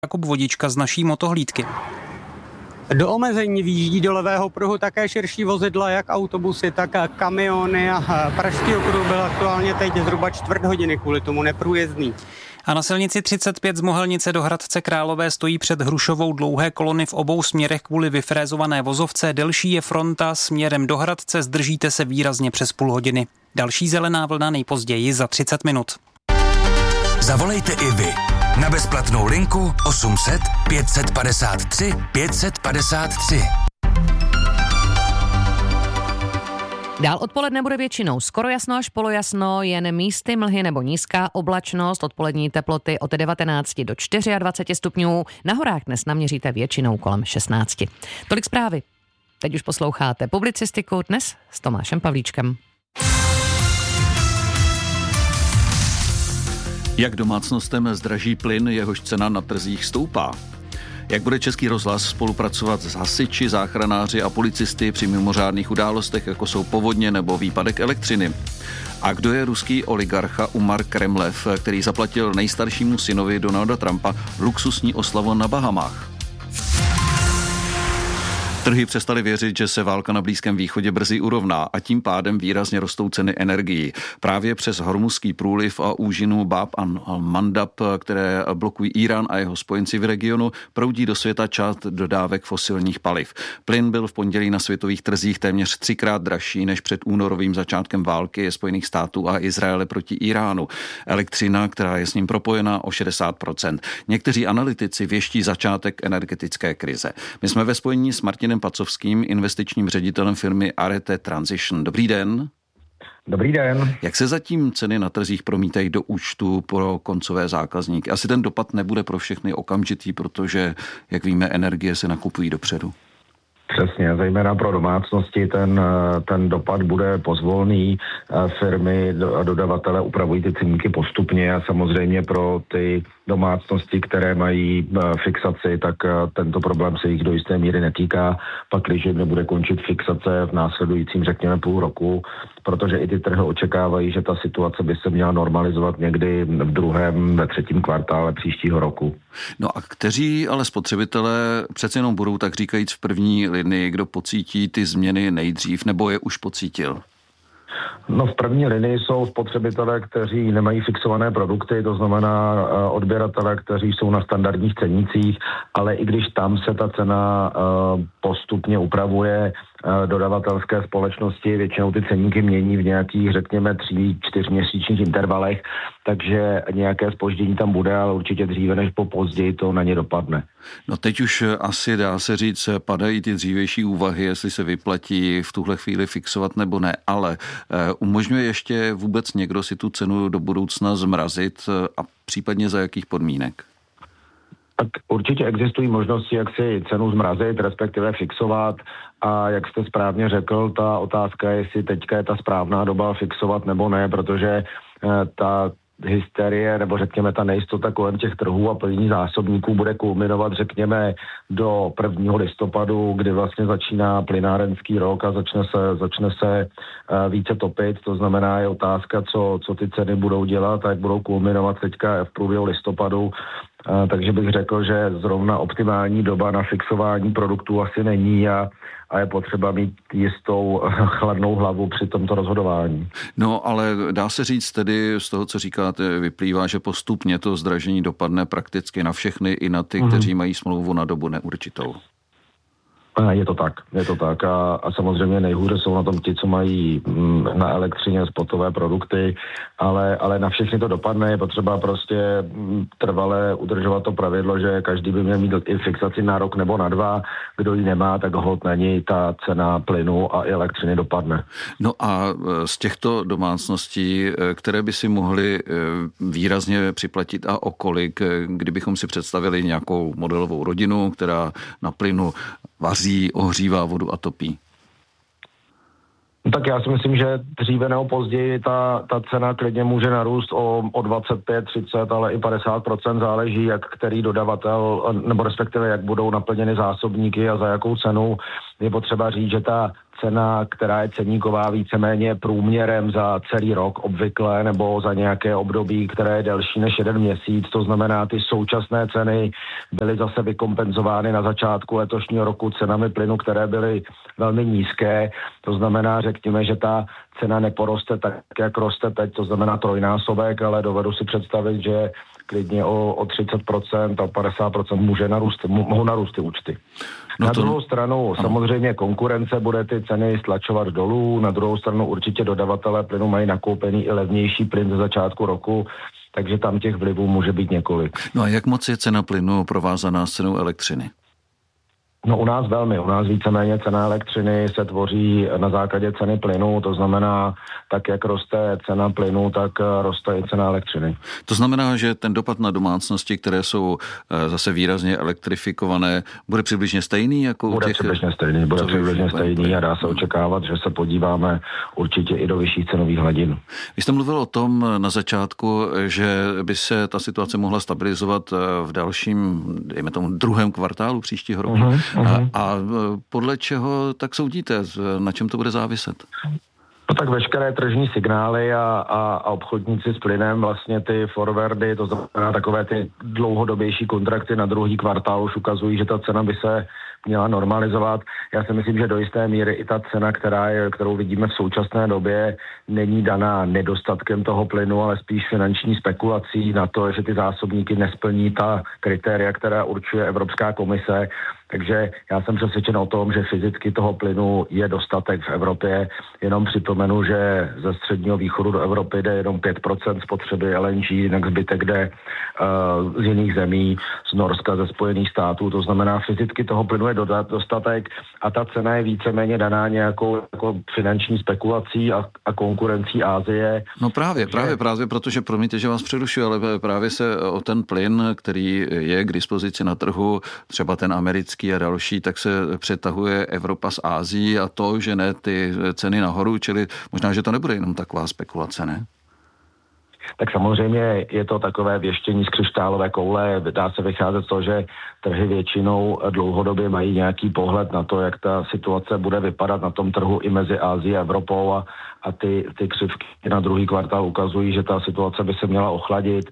Jakub Vodička z naší motohlídky. Do omezení výjíždí do levého pruhu také širší vozidla, jak autobusy, tak kamiony a pražský okruh byl aktuálně teď zhruba čtvrt hodiny kvůli tomu neprůjezdný. A na silnici 35 z Mohelnice do Hradce Králové stojí před Hrušovou dlouhé kolony v obou směrech kvůli vyfrézované vozovce. Delší je fronta směrem do Hradce, zdržíte se výrazně přes půl hodiny. Další zelená vlna nejpozději za 30 minut. Zavolejte i vy na bezplatnou linku 800 553 553. Dál odpoledne bude většinou skoro jasno až polojasno, jen místy mlhy nebo nízká oblačnost, odpolední teploty od 19 do 24 stupňů, na horách dnes naměříte většinou kolem 16. Tolik zprávy. Teď už posloucháte publicistiku dnes s Tomášem Pavlíčkem. Jak domácnostem zdraží plyn, jehož cena na trzích stoupá? Jak bude Český rozhlas spolupracovat s hasiči, záchranáři a policisty při mimořádných událostech, jako jsou povodně nebo výpadek elektřiny? A kdo je ruský oligarcha Umar Kremlev, který zaplatil nejstaršímu synovi Donalda Trumpa luxusní oslavu na Bahamách? Trhy přestaly věřit, že se válka na Blízkém východě brzy urovná a tím pádem výrazně rostou ceny energií. Právě přes Hormuzský průliv a úžinu Bab al-Mandab, které blokují Irán a jeho spojenci v regionu, proudí do světa část dodávek fosilních paliv. Plyn byl v pondělí na světových trzích téměř 3krát dražší než před únorovým začátkem války Spojených států a Izraele proti Iránu. Elektřina, která je s ním propojena, o 60%. Někteří analytici věští začátek energetické krize. My jsme ve spojení s Martinem Pacovským, investičním ředitelem firmy Arete Transition. Dobrý den. Dobrý den. Jak se zatím ceny na trzích promítají do účtu pro koncové zákazníky? Asi ten dopad nebude pro všechny okamžitý, protože, jak víme, energie se nakupují dopředu. Přesně, zejména pro domácnosti ten dopad bude pozvolný. Firmy a dodavatele upravují ty ceníky postupně a samozřejmě pro ty domácnosti, které mají fixaci, tak tento problém se jich do jisté míry netýká, pak když jim nebude končit fixace v následujícím, řekněme, půl roku, protože i ty trhy očekávají, že ta situace by se měla normalizovat někdy v druhém, ve třetím kvartále příštího roku. No a kteří ale spotřebitelé přece jenom budou, tak říkajíc, v první linii, kdo pocítí ty změny nejdřív, nebo je už pocítil? No, v první linii jsou spotřebitelé, kteří nemají fixované produkty, to znamená odběratele, kteří jsou na standardních cenících, ale i když tam se ta cena postupně upravuje, dodavatelské společnosti většinou ty ceníky mění v nějakých, řekněme, 3-4 měsíčních intervalech, takže nějaké zpoždění tam bude, ale určitě dříve než později to na ně dopadne. No teď už asi dá se říct, padají ty dřívější úvahy, jestli se vyplatí v tuhle chvíli fixovat nebo ne, ale umožňuje ještě vůbec někdo si tu cenu do budoucna zmrazit a případně za jakých podmínek? Tak určitě existují možnosti, jak si cenu zmrazit, respektive fixovat, a jak jste správně řekl, ta otázka je, jestli teďka je ta správná doba fixovat nebo ne, protože ta hysterie, nebo řekněme ta nejistota kolem těch trhů a plnění zásobníků bude kulminovat, řekněme, do 1. listopadu, kdy vlastně začíná plynárenský rok a začne se více topit. To znamená, je otázka, co ty ceny budou dělat a jak budou kulminovat teďka v průběhu listopadu. Takže bych řekl, že zrovna optimální doba na fixování produktů asi není a je potřeba mít jistou chladnou hlavu při tomto rozhodování. No, ale dá se říct tedy z toho, co říkáte, vyplývá, že postupně to zdražení dopadne prakticky na všechny, i na ty, kteří mají smlouvu na dobu neurčitou. Je to tak a samozřejmě nejhůře jsou na tom ti, co mají na elektřině spotové produkty, ale na všechny to dopadne, je potřeba prostě trvale udržovat to pravidlo, že každý by měl mít i fixaci na rok nebo na 2, kdo ji nemá, tak holt na něj ta cena plynu a elektřiny dopadne. No a z těchto domácností, které by si mohly výrazně připlatit a o kolik, kdybychom si představili nějakou modelovou rodinu, která na plynu vaří, ohřívá vodu a topí? Tak já si myslím, že dříve nebo později ta cena klidně může narůst o 25, 30, ale i 50%, záleží, jak který dodavatel, nebo respektive jak budou naplněny zásobníky a za jakou cenu. Je potřeba říct, že ta cena, která je ceníková víceméně průměrem za celý rok obvykle nebo za nějaké období, které je delší než 1 měsíc. To znamená, ty současné ceny byly zase vykompenzovány na začátku letošního roku cenami plynu, které byly velmi nízké. To znamená, řekněme, že ta cena neporoste tak, jak roste teď, to znamená trojnásobek, ale dovedu si představit, že klidně o 30% a 50% mohou narůst ty účty. Na druhou stranu samozřejmě konkurence bude ty ceny stlačovat dolů, na druhou stranu určitě dodavatelé plynu mají nakoupený i levnější plyn ze začátku roku, takže tam těch vlivů může být několik. No a jak moc je cena plynu provázaná s cenou elektřiny? No u nás velmi. U nás víceméně cena elektřiny se tvoří na základě ceny plynu, to znamená, tak jak roste cena plynu, tak roste i cena elektřiny. To znamená, že ten dopad na domácnosti, které jsou zase výrazně elektrifikované, bude přibližně stejný? Jako bude přibližně stejný a dá se očekávat, že se podíváme určitě i do vyšších cenových hladin. Vy jste mluvil o tom na začátku, že by se ta situace mohla stabilizovat v dalším, dejme tomu, 2. kvartálu příštího roku. A podle čeho tak soudíte? Na čem to bude záviset? No tak veškeré tržní signály a obchodníci s plynem, vlastně ty forwardy, to znamená takové ty dlouhodobější kontrakty na 2. kvartál už ukazují, že ta cena by se měla normalizovat. Já si myslím, že do jisté míry i ta cena, kterou vidíme v současné době, není daná nedostatkem toho plynu, ale spíš finanční spekulací na to, že ty zásobníky nesplní ta kritéria, která určuje Evropská komise. Takže já jsem přesvědčen o tom, že fyzicky toho plynu je dostatek v Evropě. Jenom připomenu, že ze středního východu do Evropy jde jenom 5% spotřeby LNG, jinak zbytek jde z jiných zemí, z Norska, ze Spojených států. To znamená, fyzicky toho plynu je dostatek a ta cena je víceméně daná nějakou jako finanční spekulací a konkurencí Asie. No právě, protože, promiňte, že vás přerušuji, ale právě se o ten plyn, který je k dispozici na trhu, třeba ten americký a další, tak se přetahuje Evropa s Ázií a to, že ne ty ceny nahoru, čili možná, že to nebude jenom taková spekulace, ne? Tak samozřejmě je to takové věštění z křišťálové koule. Dá se vycházet z toho, že trhy většinou dlouhodobě mají nějaký pohled na to, jak ta situace bude vypadat na tom trhu i mezi Ázií a Evropou a ty křivky na 2. kvartál ukazují, že ta situace by se měla ochladit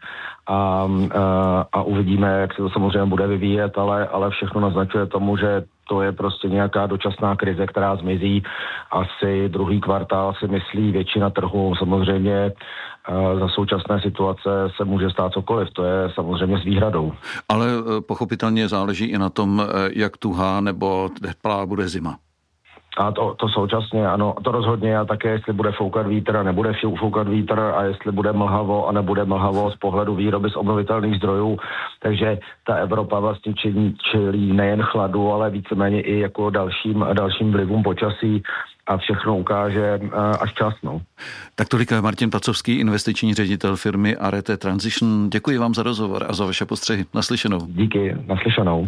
a uvidíme, jak se to samozřejmě bude vyvíjet, ale všechno naznačuje tomu, že to je prostě nějaká dočasná krize, která zmizí. Asi 2. kvartál si myslí většina trhu. Samozřejmě za současné situace se může stát cokoliv. To je samozřejmě s výhradou. Ale pochopitelně záleží i na tom, jak tuhá nebo teplá bude zima. A to současně, ano, to rozhodně, a také jestli bude foukat vítr a nebude foukat vítr a jestli bude mlhavo a nebude mlhavo z pohledu výroby z obnovitelných zdrojů. Takže ta Evropa vlastně čelí nejen chladu, ale víceméně i jako dalším vlivům počasí a všechno ukáže až čas. No. Tak tolik Martin Pacovský, investiční ředitel firmy Arete Transition. Děkuji vám za rozhovor a za vaše postřehy. Naslyšenou. Díky, naslyšenou.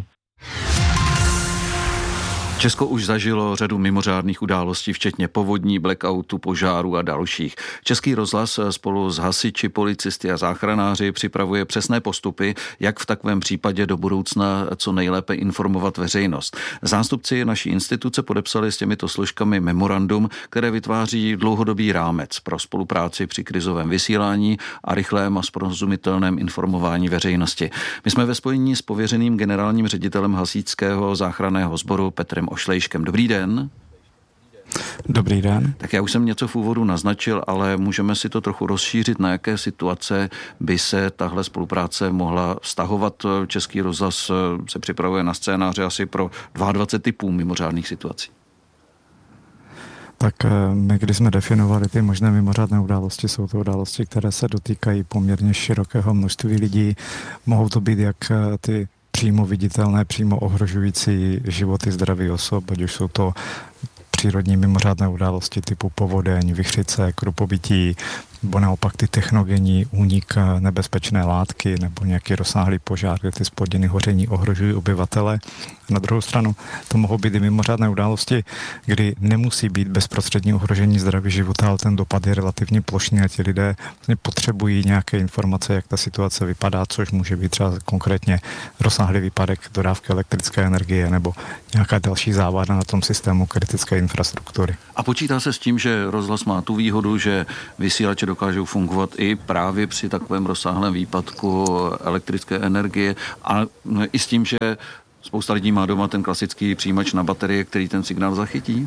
Česko už zažilo řadu mimořádných událostí, včetně povodní, blackoutu, požáru a dalších. Český rozhlas spolu s hasiči, policisty a záchranáři připravuje přesné postupy, jak v takovém případě do budoucna co nejlépe informovat veřejnost. Zástupci naší instituce podepsali s těmito složkami memorandum, které vytváří dlouhodobý rámec pro spolupráci při krizovém vysílání a rychlém a srozumitelném informování veřejnosti. My jsme ve spojení s pověřeným generálním ředitelem hasičského záchranného sboru Petrem Ošlejškem. Dobrý den. Dobrý den. Tak já už jsem něco v úvodu naznačil, ale můžeme si to trochu rozšířit, na jaké situace by se tahle spolupráce mohla vztahovat. Český rozhlas se připravuje na scénáře asi pro 22 typů mimořádných situací. Tak my, když jsme definovali ty možné mimořádné události, jsou to události, které se dotýkají poměrně širokého množství lidí. Mohou to být jak ty přímo viditelné, přímo ohrožující životy, zdraví osob, ať už jsou to přírodní mimořádné události typu povodeň, vichřice, krupobytí, nebo naopak ty technogenní únik nebezpečné látky nebo nějaký rozsáhlý požár, kde ty zplodiny hoření ohrožují obyvatele. Na druhou stranu to mohou být i mimořádné události, kdy nemusí být bezprostřední ohrožení zdraví života, ale ten dopad je relativně plošný a ti lidé vlastně potřebují nějaké informace, jak ta situace vypadá, což může být třeba konkrétně rozsáhlý výpadek dodávky elektrické energie nebo nějaká další závada na tom systému kritické infrastruktury. A počítá se s tím, že rozhlas má tu výhodu, že vysílače dokážou fungovat i právě při takovém rozsáhlém výpadku elektrické energie a i s tím, že spousta lidí má doma ten klasický přijímač na baterie, který ten signál zachytí?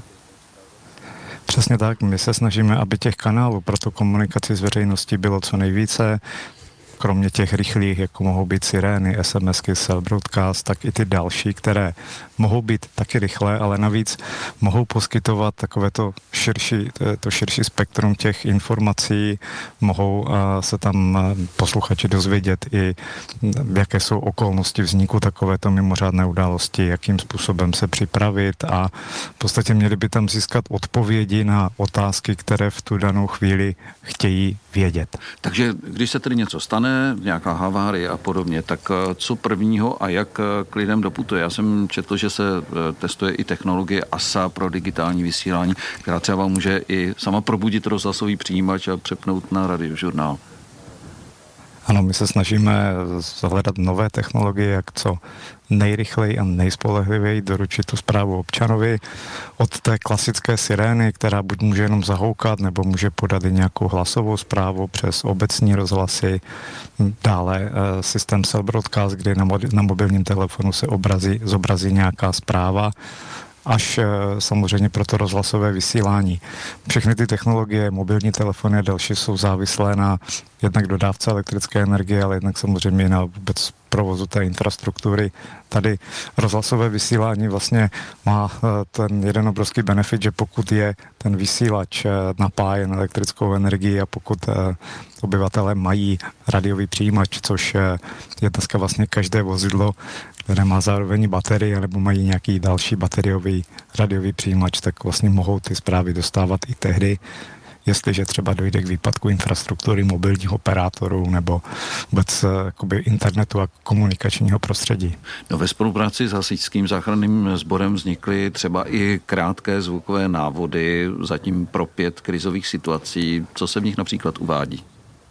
Přesně tak, my se snažíme, aby těch kanálů pro tu komunikaci s veřejností bylo co nejvíce. Kromě těch rychlých, jako mohou být sirény, SMSky, cell broadcast, tak i ty další, které mohou být taky rychlé, ale navíc mohou poskytovat takové to širší spektrum těch informací, mohou se tam posluchači dozvědět i jaké jsou okolnosti vzniku takovéto mimořádné události, jakým způsobem se připravit a v podstatě měli by tam získat odpovědi na otázky, které v tu danou chvíli chtějí vědět. Takže když se tedy něco stane, nějaká havárie a podobně, tak co prvního a jak k lidem doputuje? Já jsem četl, že se testuje i technologie ASA pro digitální vysílání, která třeba může i sama probudit rozhlasový přijímač a přepnout na radiožurnál. Ano, my se snažíme zahledat nové technologie, jak co nejrychleji a nejspolehlivěji doručit tu zprávu občanovi od té klasické sirény, která buď může jenom zahoukat, nebo může podat i nějakou hlasovou zprávu přes obecní rozhlasy. Dále systém cell broadcast, kdy na mobilním telefonu se zobrazí nějaká zpráva, až samozřejmě pro to rozhlasové vysílání. Všechny ty technologie, mobilní telefony a další jsou závislé na jednak dodávce elektrické energie, ale jednak samozřejmě na vůbec provozu té infrastruktury. Tady rozhlasové vysílání vlastně má ten jeden obrovský benefit, že pokud je ten vysílač napájen elektrickou energií a pokud obyvatelé mají radiový přijímač, což je dneska vlastně každé vozidlo, které má zároveň baterii, nebo mají nějaký další bateriový radiový přijímač, tak vlastně mohou ty zprávy dostávat i tehdy, jestliže třeba dojde k výpadku infrastruktury mobilních operátorů nebo vůbec internetu a komunikačního prostředí. No, ve spolupráci s Hasičským záchranným sborem vznikly třeba i krátké zvukové návody zatím pro 5 krizových situací. Co se v nich například uvádí?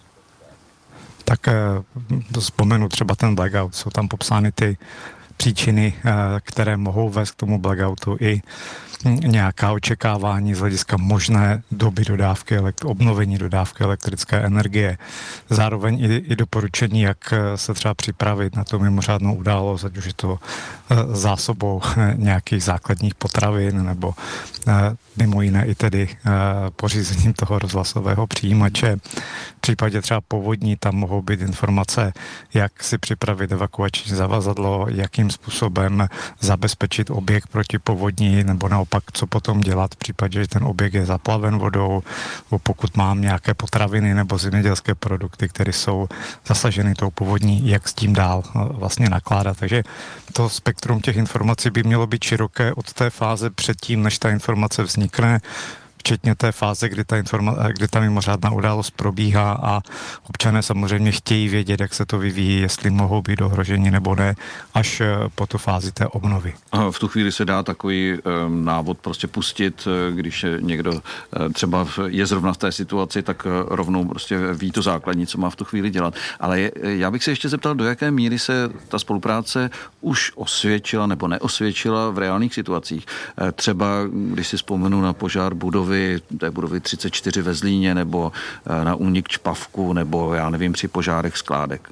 Tak vzpomenu třeba ten blackout. Jsou tam popsány ty příčiny, které mohou vést k tomu blackoutu i nějaká očekávání z hlediska možné doby dodávky, obnovení dodávky elektrické energie. Zároveň i doporučení, jak se třeba připravit na tu mimořádnou událost, ať už je to zásobou nějakých základních potravin nebo mimo jiné i tedy pořízením toho rozhlasového přijímače. V případě třeba povodní tam mohou být informace, jak si připravit evakuační zavazadlo, jakým způsobem zabezpečit objekt proti povodní, nebo naopak, co potom dělat v případě, že ten objekt je zaplaven vodou, pokud mám nějaké potraviny nebo zemědělské produkty, které jsou zasaženy tou povodní, jak s tím dál vlastně nakládat. Takže to spektrum těch informací by mělo být široké od té fáze předtím, než ta informace vznikne, včetně té fáze, kdy ta mimořádná událost probíhá a občané samozřejmě chtějí vědět, jak se to vyvíjí, jestli mohou být ohroženi nebo ne, až po tu fázi té obnovy. V tu chvíli se dá takový návod prostě pustit, když někdo třeba je zrovna v té situaci, tak rovnou prostě ví to základní, co má v tu chvíli dělat. Ale já bych se ještě zeptal, do jaké míry se ta spolupráce už osvědčila nebo neosvědčila v reálných situacích. Třeba, když si vzpomenu na požár budovy 34 ve Zlíně, nebo na únik čpavku, nebo já nevím, při požárech skládek.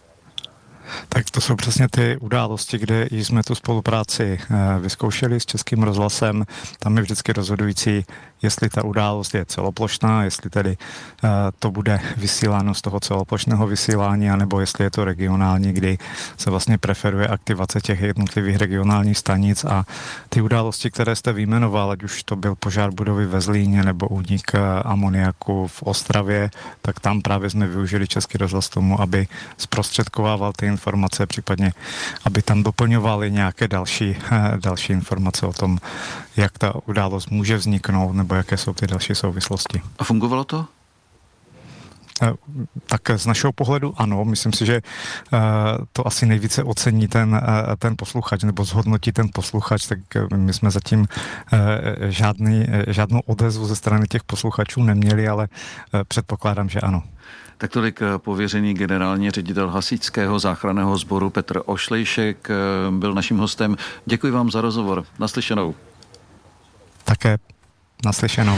Tak to jsou přesně ty události, kde jsme tu spolupráci vyzkoušeli s Českým rozhlasem. Tam je vždycky rozhodující, jestli ta událost je celoplošná, jestli tedy to bude vysíláno z toho celoplošného vysílání, anebo jestli je to regionální, kdy se vlastně preferuje aktivace těch jednotlivých regionálních stanic a ty události, které jste vyjmenoval, ať už to byl požár budovy ve Zlíně nebo únik amoniaku v Ostravě, tak tam právě jsme využili Český rozhlas tomu, aby zprostředkovával ty informace, případně aby tam doplňovali nějaké další informace o tom, jak ta událost může vzniknout, nebo jaké jsou ty další souvislosti. A fungovalo to? Tak z našeho pohledu ano, myslím si, že to asi nejvíce ocení ten posluchač, nebo zhodnotí ten posluchač, tak my jsme zatím žádnou odezvu ze strany těch posluchačů neměli, ale předpokládám, že ano. Tak tolik pověřený generální ředitel Hasičského záchranného sboru Petr Ošlejšek byl naším hostem. Děkuji vám za rozhovor. Naslyšenou. Také naslyšenou.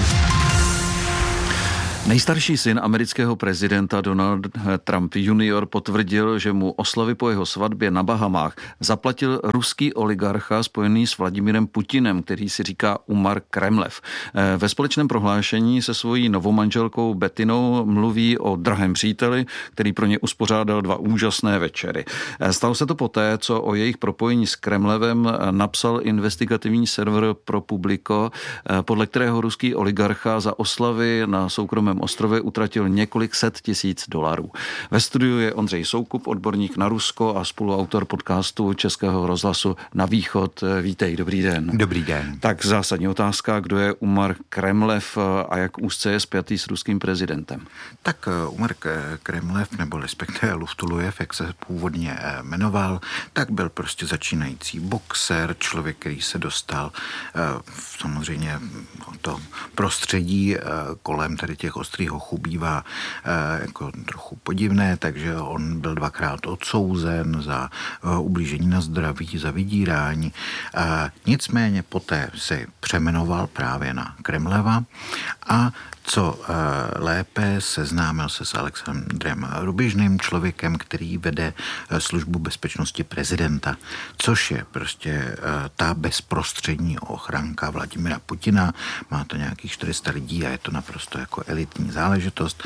Nejstarší syn amerického prezidenta Donald Trump Jr. potvrdil, že mu oslavy po jeho svatbě na Bahamách zaplatil ruský oligarcha spojený s Vladimirem Putinem, který si říká Umar Kremlev. Ve společném prohlášení se svojí novomanželkou Bettinou mluví o drahém příteli, který pro ně uspořádal 2 úžasné večery. Stalo se to poté, co o jejich propojení s Kremlevem napsal investigativní server ProPublico, podle kterého ruský oligarcha za oslavy na soukromém ostrově utratil několik set tisíc dolarů. Ve studiu je Ondřej Soukup, odborník na Rusko a spoluautor podcastu Českého rozhlasu Na východ. Vítej, dobrý den. Dobrý den. Tak zásadní otázka, kdo je Umar Kremlev a jak úzce je spjatý s ruským prezidentem? Tak Umar Kremlev, nebo respektive Luftulujev, jak se původně jmenoval, tak byl prostě začínající boxer, člověk, který se dostal samozřejmě to prostředí kolem tady těch ostrých hochů bývá jako trochu podivné, takže on byl 2krát odsouzen za ublížení na zdraví, za vydírání. Nicméně poté se přejmenoval právě na Kremleva a co lépe seznámil se s Alexandrem Rubižným, člověkem, který vede službu bezpečnosti prezidenta, což je prostě ta bezprostřední ochranka Vladimira Putina. Má to nějakých 400 lidí a je to naprosto jako elitní záležitost.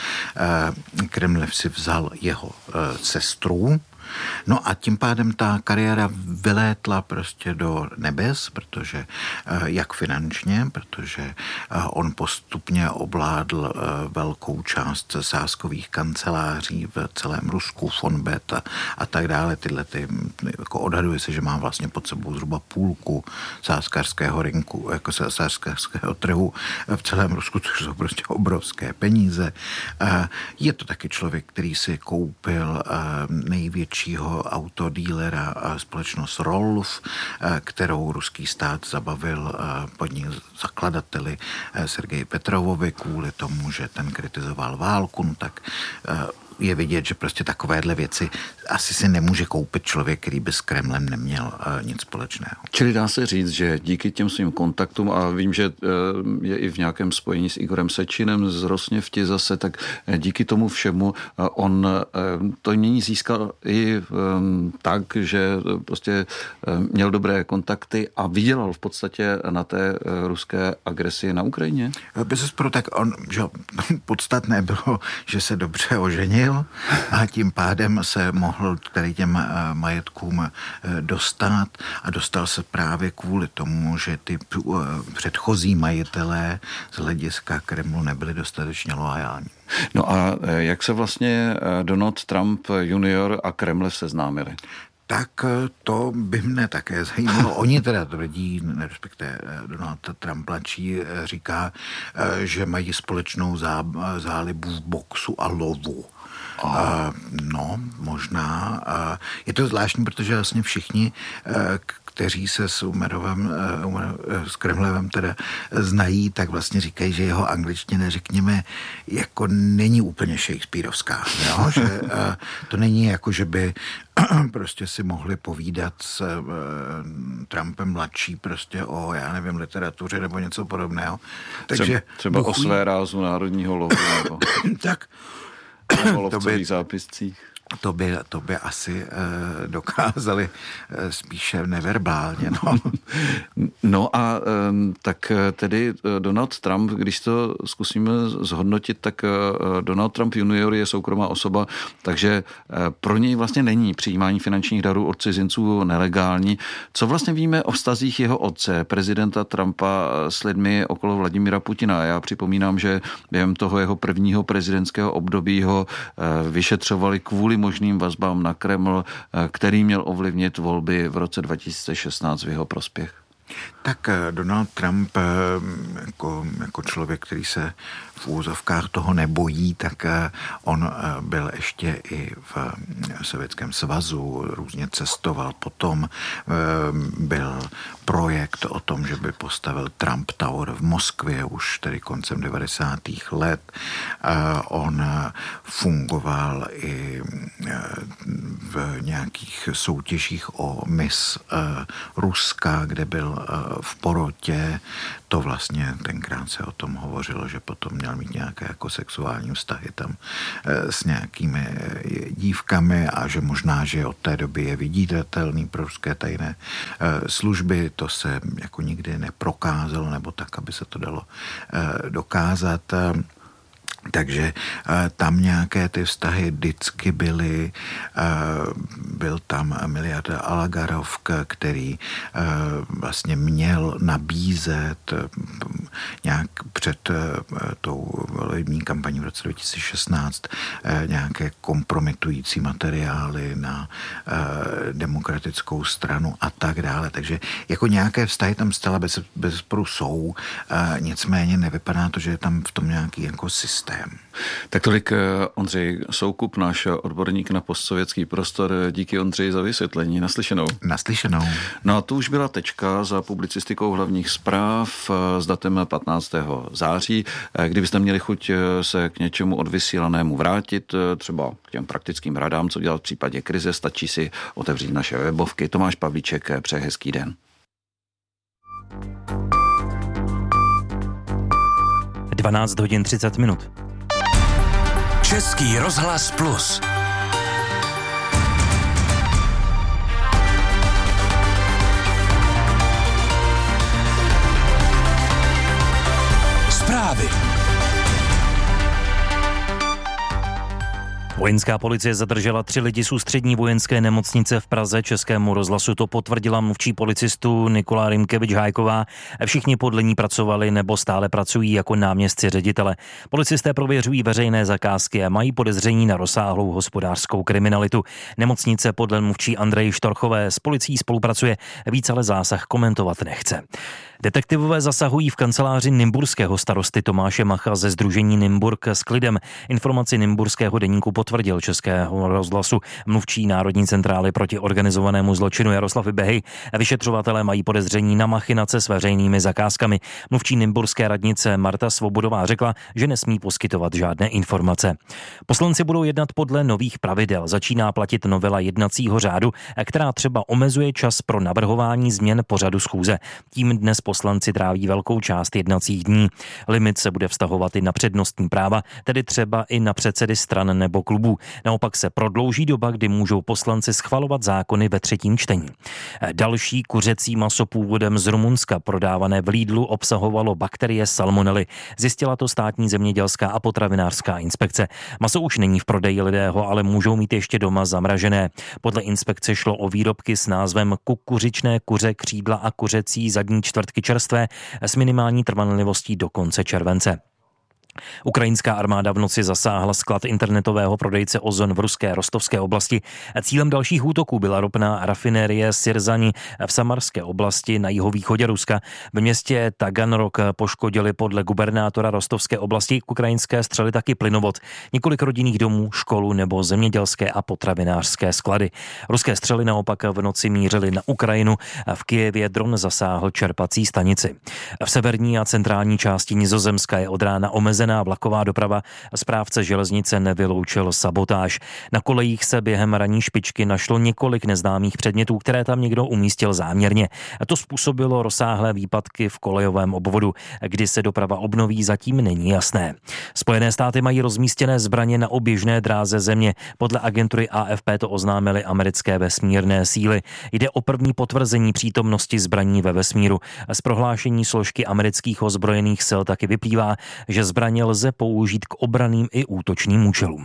Kremlev si vzal jeho sestru. No a tím pádem ta kariéra vylétla prostě do nebes, protože jak finančně, protože on postupně ovládl velkou část cesárských kanceláří v celém Rusku, Fonbet a tak dále. Tyhle jako odhaduje se, že má vlastně pod sebou zhruba půlku cesárského rynku, jako cesárského trhu v celém Rusku, což jsou prostě obrovské peníze. Je to taky člověk, který si koupil největšího autodílera společnost Rolf, kterou ruský stát zabavil pod ní zakladateli Sergeji Petrovovi kvůli tomu, že ten kritizoval válku, no tak je vidět, že prostě takovéhle věci asi si nemůže koupit člověk, který by s Kremlem neměl nic společného. Čili dá se říct, že díky těm svým kontaktům, a vím, že je i v nějakém spojení s Igorem Sečinem z Rosněfti zase, tak díky tomu všemu on to nyní získal i tak, že prostě měl dobré kontakty a vydělal v podstatě na té ruské agresi na Ukrajině. Bezesporu, tak on, že podstatné bylo, že se dobře oženil a tím pádem se mohl tady těm majetkům dostat a dostal se právě kvůli tomu, že ty předchozí majitelé z hlediska Kremlu nebyli dostatečně loajální. No a jak se vlastně Donald Trump junior a Kremlev seznámili? Tak to by mne také zajímalo. Oni teda tvrdí, respektive Donald Trump mladší říká, že mají společnou zálibu v boxu a lovu. No, možná. Je to zvláštní, protože vlastně všichni, kteří se s Kremlevem teda znají, tak vlastně říkají, že jeho angličtina, řekněme, jako není úplně shakespearovská. Jo? Že to není jako, že by prostě si mohli povídat s Trumpem mladší prostě o, já nevím, literatuře nebo něco podobného. Takže třeba o své rázu národního lovu nebo tak o lovcových zápiscích. To by asi dokázali spíše neverbálně. No. No a tak tedy Donald Trump, když to zkusíme zhodnotit, tak Donald Trump junior je soukromá osoba, takže pro něj vlastně není přijímání finančních darů od cizinců nelegální. Co vlastně víme o vztazích jeho otce, prezidenta Trumpa, s lidmi okolo Vladimira Putina? Já připomínám, že během toho jeho prvního prezidentského období ho vyšetřovali kvůli možným vazbám na Kreml, který měl ovlivnit volby v roce 2016 v jeho prospěch. Tak Donald Trump jako člověk, který se v úzovkách toho nebojí, tak on byl ještě i v Sovětském svazu, různě cestoval. Potom byl projekt o tom, že by postavil Trump Tower v Moskvě už tedy koncem 90. let. On fungoval i v nějakých soutěžích o Miss Ruska, kde byl v porotě. To vlastně tenkrát se o tom hovořilo, že potom měl mít nějaké jako sexuální vztahy tam s nějakými dívkami a že možná, že od té doby je viditelný pro ruské tajné služby. To se jako nikdy neprokázalo, nebo tak, aby se to dalo dokázat. Takže tam nějaké ty vztahy vždycky byly. Byl tam miliarda Alagarov, který vlastně měl nabízet nějak před tou volební kampaní v roce 2016 nějaké kompromitující materiály na demokratickou stranu a tak dále. Takže jako nějaké vztahy tam zcela bezesporu jsou, nicméně nevypadá to, že je tam v tom nějaký jako systém. Tak tolik Ondřej Soukup, náš odborník na postsovětský prostor. Díky, Ondřej, za vysvětlení. Naslyšenou. Naslyšenou. No a tu už byla tečka za publicistikou hlavních zpráv s datem 15. září. Kdybyste měli chuť se k něčemu odvysílanému vrátit, třeba k těm praktickým radám, co dělat v případě krize, stačí si otevřít naše webovky. Tomáš Pavlíček, přeje hezký den. 12 hodin 30 minut. Český rozhlas Plus. Zprávy. Vojenská policie zadržela 3 lidi z ústřední vojenské nemocnice v Praze. Českému rozhlasu to potvrdila mluvčí policistů Nikola Rymkevič-Hájková. Všichni podle ní pracovali nebo stále pracují jako náměstci ředitele. Policisté prověřují veřejné zakázky a mají podezření na rozsáhlou hospodářskou kriminalitu. Nemocnice podle mluvčí Andreji Štorchové s policií spolupracuje, víc ale zásah komentovat nechce. Detektivové zasahují v kanceláři nymburského starosty Tomáše Macha ze sdružení Nymburk s klidem. Informaci nymburského deníku potvrdil Českého rozhlasu mluvčí Národní centrály proti organizovanému zločinu Jaroslav Behej. Vyšetřovatelé mají podezření na machinace s veřejnými zakázkami. Mluvčí nymburské radnice Marta Svobodová řekla, že nesmí poskytovat žádné informace. Poslanci budou jednat podle nových pravidel. Začíná platit novela jednacího řádu, která třeba omezuje čas pro navrhování změn pořadu schůze. Tím dnes poslanci tráví velkou část jednacích dní. Limit se bude vztahovat i na přednostní práva, tedy třeba i na předsedy stran nebo klubů. Naopak se prodlouží doba, kdy můžou poslanci schvalovat zákony ve 3. čtení. Další kuřecí maso původem z Rumunska prodávané v Lidlu obsahovalo bakterie salmonely. Zjistila to státní zemědělská a potravinářská inspekce. Maso už není v prodeji, lidé ho ale můžou mít ještě doma zamražené. Podle inspekce šlo o výrobky s názvem kukuřičné kuře, křídla a kuřecí zadní čtvrtky čerstvé s minimální trvanlivostí do konce července. Ukrajinská armáda v noci zasáhla sklad internetového prodejce Ozon v ruské Rostovské oblasti. Cílem dalších útoků byla ropná rafinérie Sirzani v Samarské oblasti na jihovýchodě Ruska. V městě Taganrog poškodili podle gubernátora Rostovské oblasti ukrajinské střely taky plynovod, několik rodinných domů, školu nebo zemědělské a potravinářské sklady. Ruské střely naopak v noci mířily na Ukrajinu. V Kyjevě dron zasáhl čerpací stanici. V severní a centrální části Nizozemska je od rána omezená vlaková doprava. Správce železnice nevyloučil sabotáž. Na kolejích se během ranní špičky našlo několik neznámých předmětů, které tam někdo umístil záměrně. To způsobilo rozsáhlé výpadky v kolejovém obvodu. Kdy se doprava obnoví, zatím není jasné. Spojené státy mají rozmístěné zbraně na oběžné dráze země. Podle agentury AFP to oznámily americké vesmírné síly. Jde o první potvrzení přítomnosti zbraní ve vesmíru. Z prohlášení složky amerických ozbrojených sil taky vyplývá, že zbraně lze použít k obranným i útočným účelům.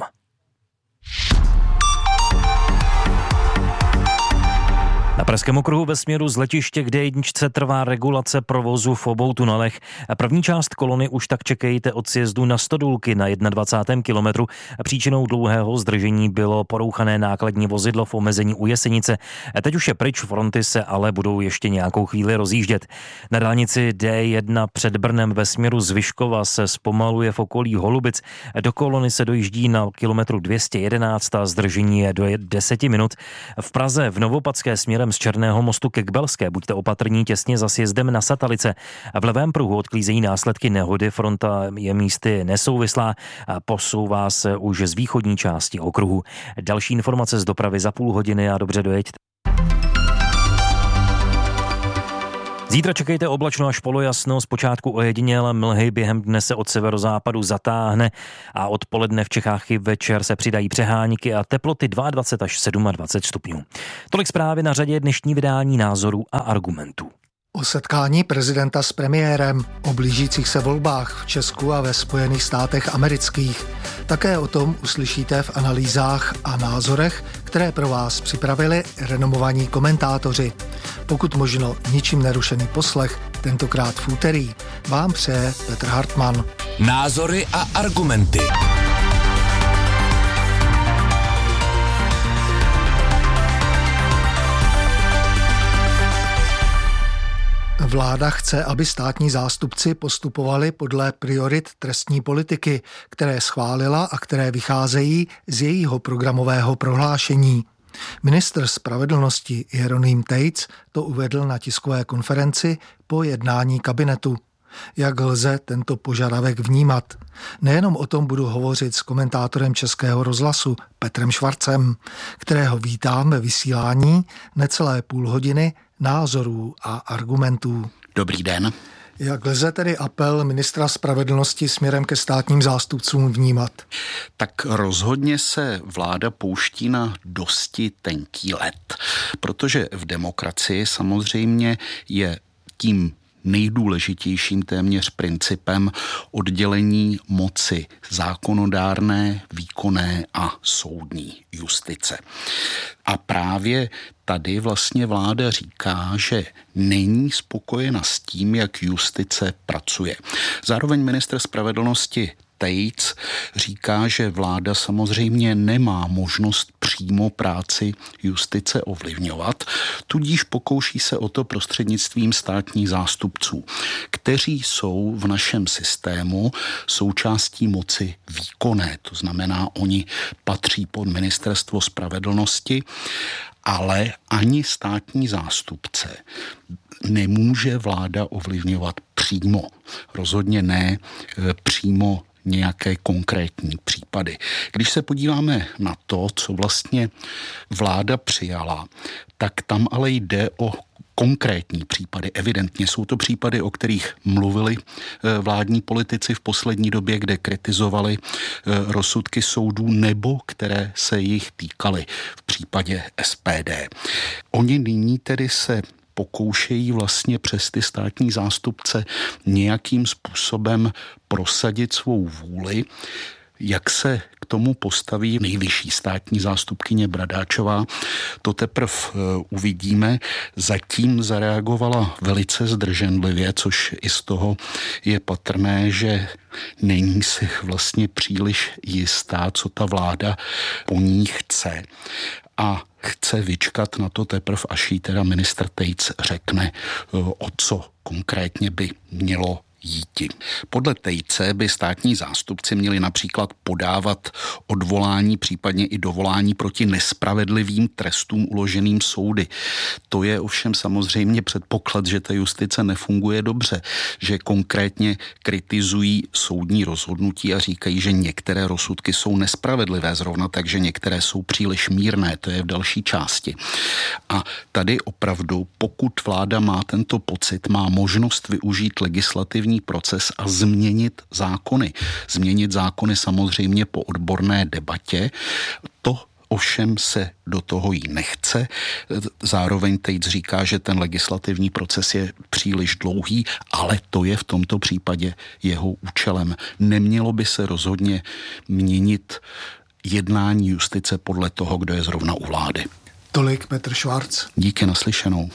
Na Pražském okruhu ve směru z letiště k D1 trvá regulace provozu v obou tunelech. První část kolony už tak čekejte od sjezdu na Stodůlky na 21. kilometru. Příčinou dlouhého zdržení bylo porouchané nákladní vozidlo v omezení u Jesenice. Teď už je pryč, fronty se ale budou ještě nějakou chvíli rozjíždět. Na dálnici D1 před Brnem ve směru z Vyškova se zpomaluje v okolí Holubic. Do kolony se dojíždí na kilometru 211 a zdržení je do 10 minut. V Praze v Novopadské směrem z Černého mostu ke Kbelské buďte opatrní těsně za sjezdem na Satalice. V levém pruhu odklízejí následky nehody, fronta je místy nesouvislá a posouvá se už z východní části okruhu. Další informace z dopravy za půl hodiny a dobře dojeďte. Zítra čekejte oblačno až polojasno, zpočátku ojedinělé mlhy, během dne se od severozápadu zatáhne a odpoledne v Čechách i večer se přidají přehánky a teploty 22 až 27 stupňů. Tolik zprávy na řadě dnešní vydání Názorů a argumentů. O setkání prezidenta s premiérem, o blížících se volbách v Česku a ve Spojených státech amerických. Také o tom uslyšíte v analýzách a názorech, které pro vás připravili renomovaní komentátoři. Pokud možno ničím nerušený poslech, tentokrát v úterý, vám přeje Petr Hartmann. Názory a argumenty. Vláda chce, aby státní zástupci postupovali podle priorit trestní politiky, které schválila a které vycházejí z jejího programového prohlášení. Ministr spravedlnosti Jeroným Tejc to uvedl na tiskové konferenci po jednání kabinetu. Jak lze tento požadavek vnímat? Nejenom o tom budu hovořit s komentátorem Českého rozhlasu Petrem Švarcem, kterého vítám ve vysílání necelé půl hodiny názorů a argumentů. Dobrý den. Jak lze tedy apel ministra spravedlnosti směrem ke státním zástupcům vnímat? Tak rozhodně se vláda pouští na dosti tenký led, protože v demokracii samozřejmě je tím nejdůležitějším téměř principem oddělení moci zákonodárné, výkonné a soudní justice. A právě tady vlastně vláda říká, že není spokojena s tím, jak justice pracuje. Zároveň ministr spravedlnosti Tejc říká, že vláda samozřejmě nemá možnost přímo práci justice ovlivňovat, tudíž pokouší se o to prostřednictvím státních zástupců, kteří jsou v našem systému součástí moci výkonné. To znamená, oni patří pod ministerstvo spravedlnosti, ale ani státní zástupce nemůže vláda ovlivňovat přímo. Rozhodně ne přímo nějaké konkrétní případy. Když se podíváme na to, co vlastně vláda přijala, tak tam ale jde o konkrétní případy. Evidentně jsou to případy, o kterých mluvili vládní politici v poslední době, kde kritizovali rozsudky soudů nebo které se jich týkaly v případě SPD. Oni nyní tedy se pokoušejí vlastně přes ty státní zástupce nějakým způsobem prosadit svou vůli. Jak se k tomu postaví nejvyšší státní zástupkyně Bradáčová, to teprve uvidíme. Zatím zareagovala velice zdrženlivě, což i z toho je patrné, že není si vlastně příliš jistá, co ta vláda po ní chce. A chce vyčkat na to teprve, až jí teda ministr Tejc řekne, o co konkrétně by mělo jíti. Podle Tejce by státní zástupci měli například podávat odvolání, případně i dovolání proti nespravedlivým trestům uloženým soudy. To je ovšem samozřejmě předpoklad, že ta justice nefunguje dobře, že konkrétně kritizují soudní rozhodnutí a říkají, že některé rozsudky jsou nespravedlivé zrovna, takže některé jsou příliš mírné, to je v další části. A tady opravdu, pokud vláda má tento pocit, má možnost využít legislativní proces a změnit zákony. Změnit zákony samozřejmě po odborné debatě. To ovšem se do toho jí nechce. Zároveň teď říká, že ten legislativní proces je příliš dlouhý, ale to je v tomto případě jeho účelem. Nemělo by se rozhodně měnit jednání justice podle toho, kdo je zrovna u vlády. Tolik Petr Švarc. Díky, naslyšenou.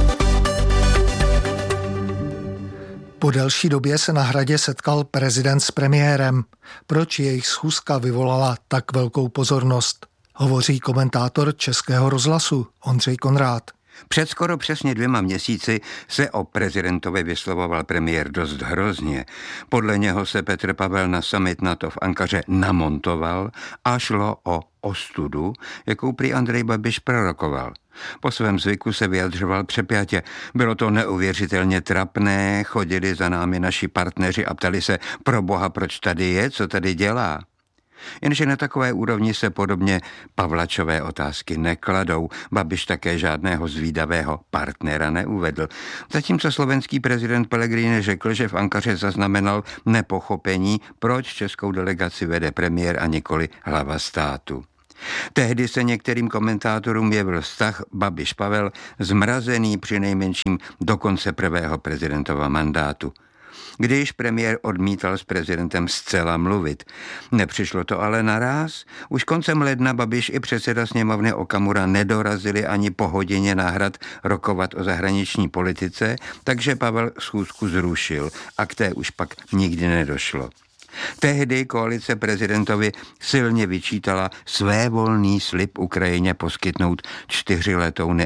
Po delší době se na Hradě setkal prezident s premiérem. Proč jejich schůzka vyvolala tak velkou pozornost? Hovoří komentátor Českého rozhlasu Ondřej Konrád. Před skoro přesně 2 měsíci se o prezidentovi vyslovoval premiér dost hrozně. Podle něho se Petr Pavel na summit NATO v Ankaře namontoval a šlo o ostudu, jakou prý Andrej Babiš prorokoval. Po svém zvyku se vyjadřoval přepjatě. Bylo to neuvěřitelně trapné, chodili za námi naši partneři a ptali se, pro boha, proč tady je, co tady dělá. Jenže na takové úrovni se podobně Pavlačové otázky nekladou. Babiš také žádného zvídavého partnera neuvedl. Zatímco slovenský prezident Pellegrini řekl, že v Ankaře zaznamenal nepochopení, proč českou delegaci vede premiér a nikoli hlava státu. Tehdy se některým komentátorům jevil vztah Babiš-Pavel zmrazený přinejmenším do konce prvého prezidentova mandátu. Když premiér odmítal s prezidentem zcela mluvit. Nepřišlo to ale naráz. Už koncem ledna Babiš i předseda sněmovny Okamura nedorazili ani po hodině na Hrad rokovat o zahraniční politice, takže Pavel schůzku zrušil a k té už pak nikdy nedošlo. Tehdy koalice prezidentovi silně vyčítala svévolný slib Ukrajině poskytnout 4 letouny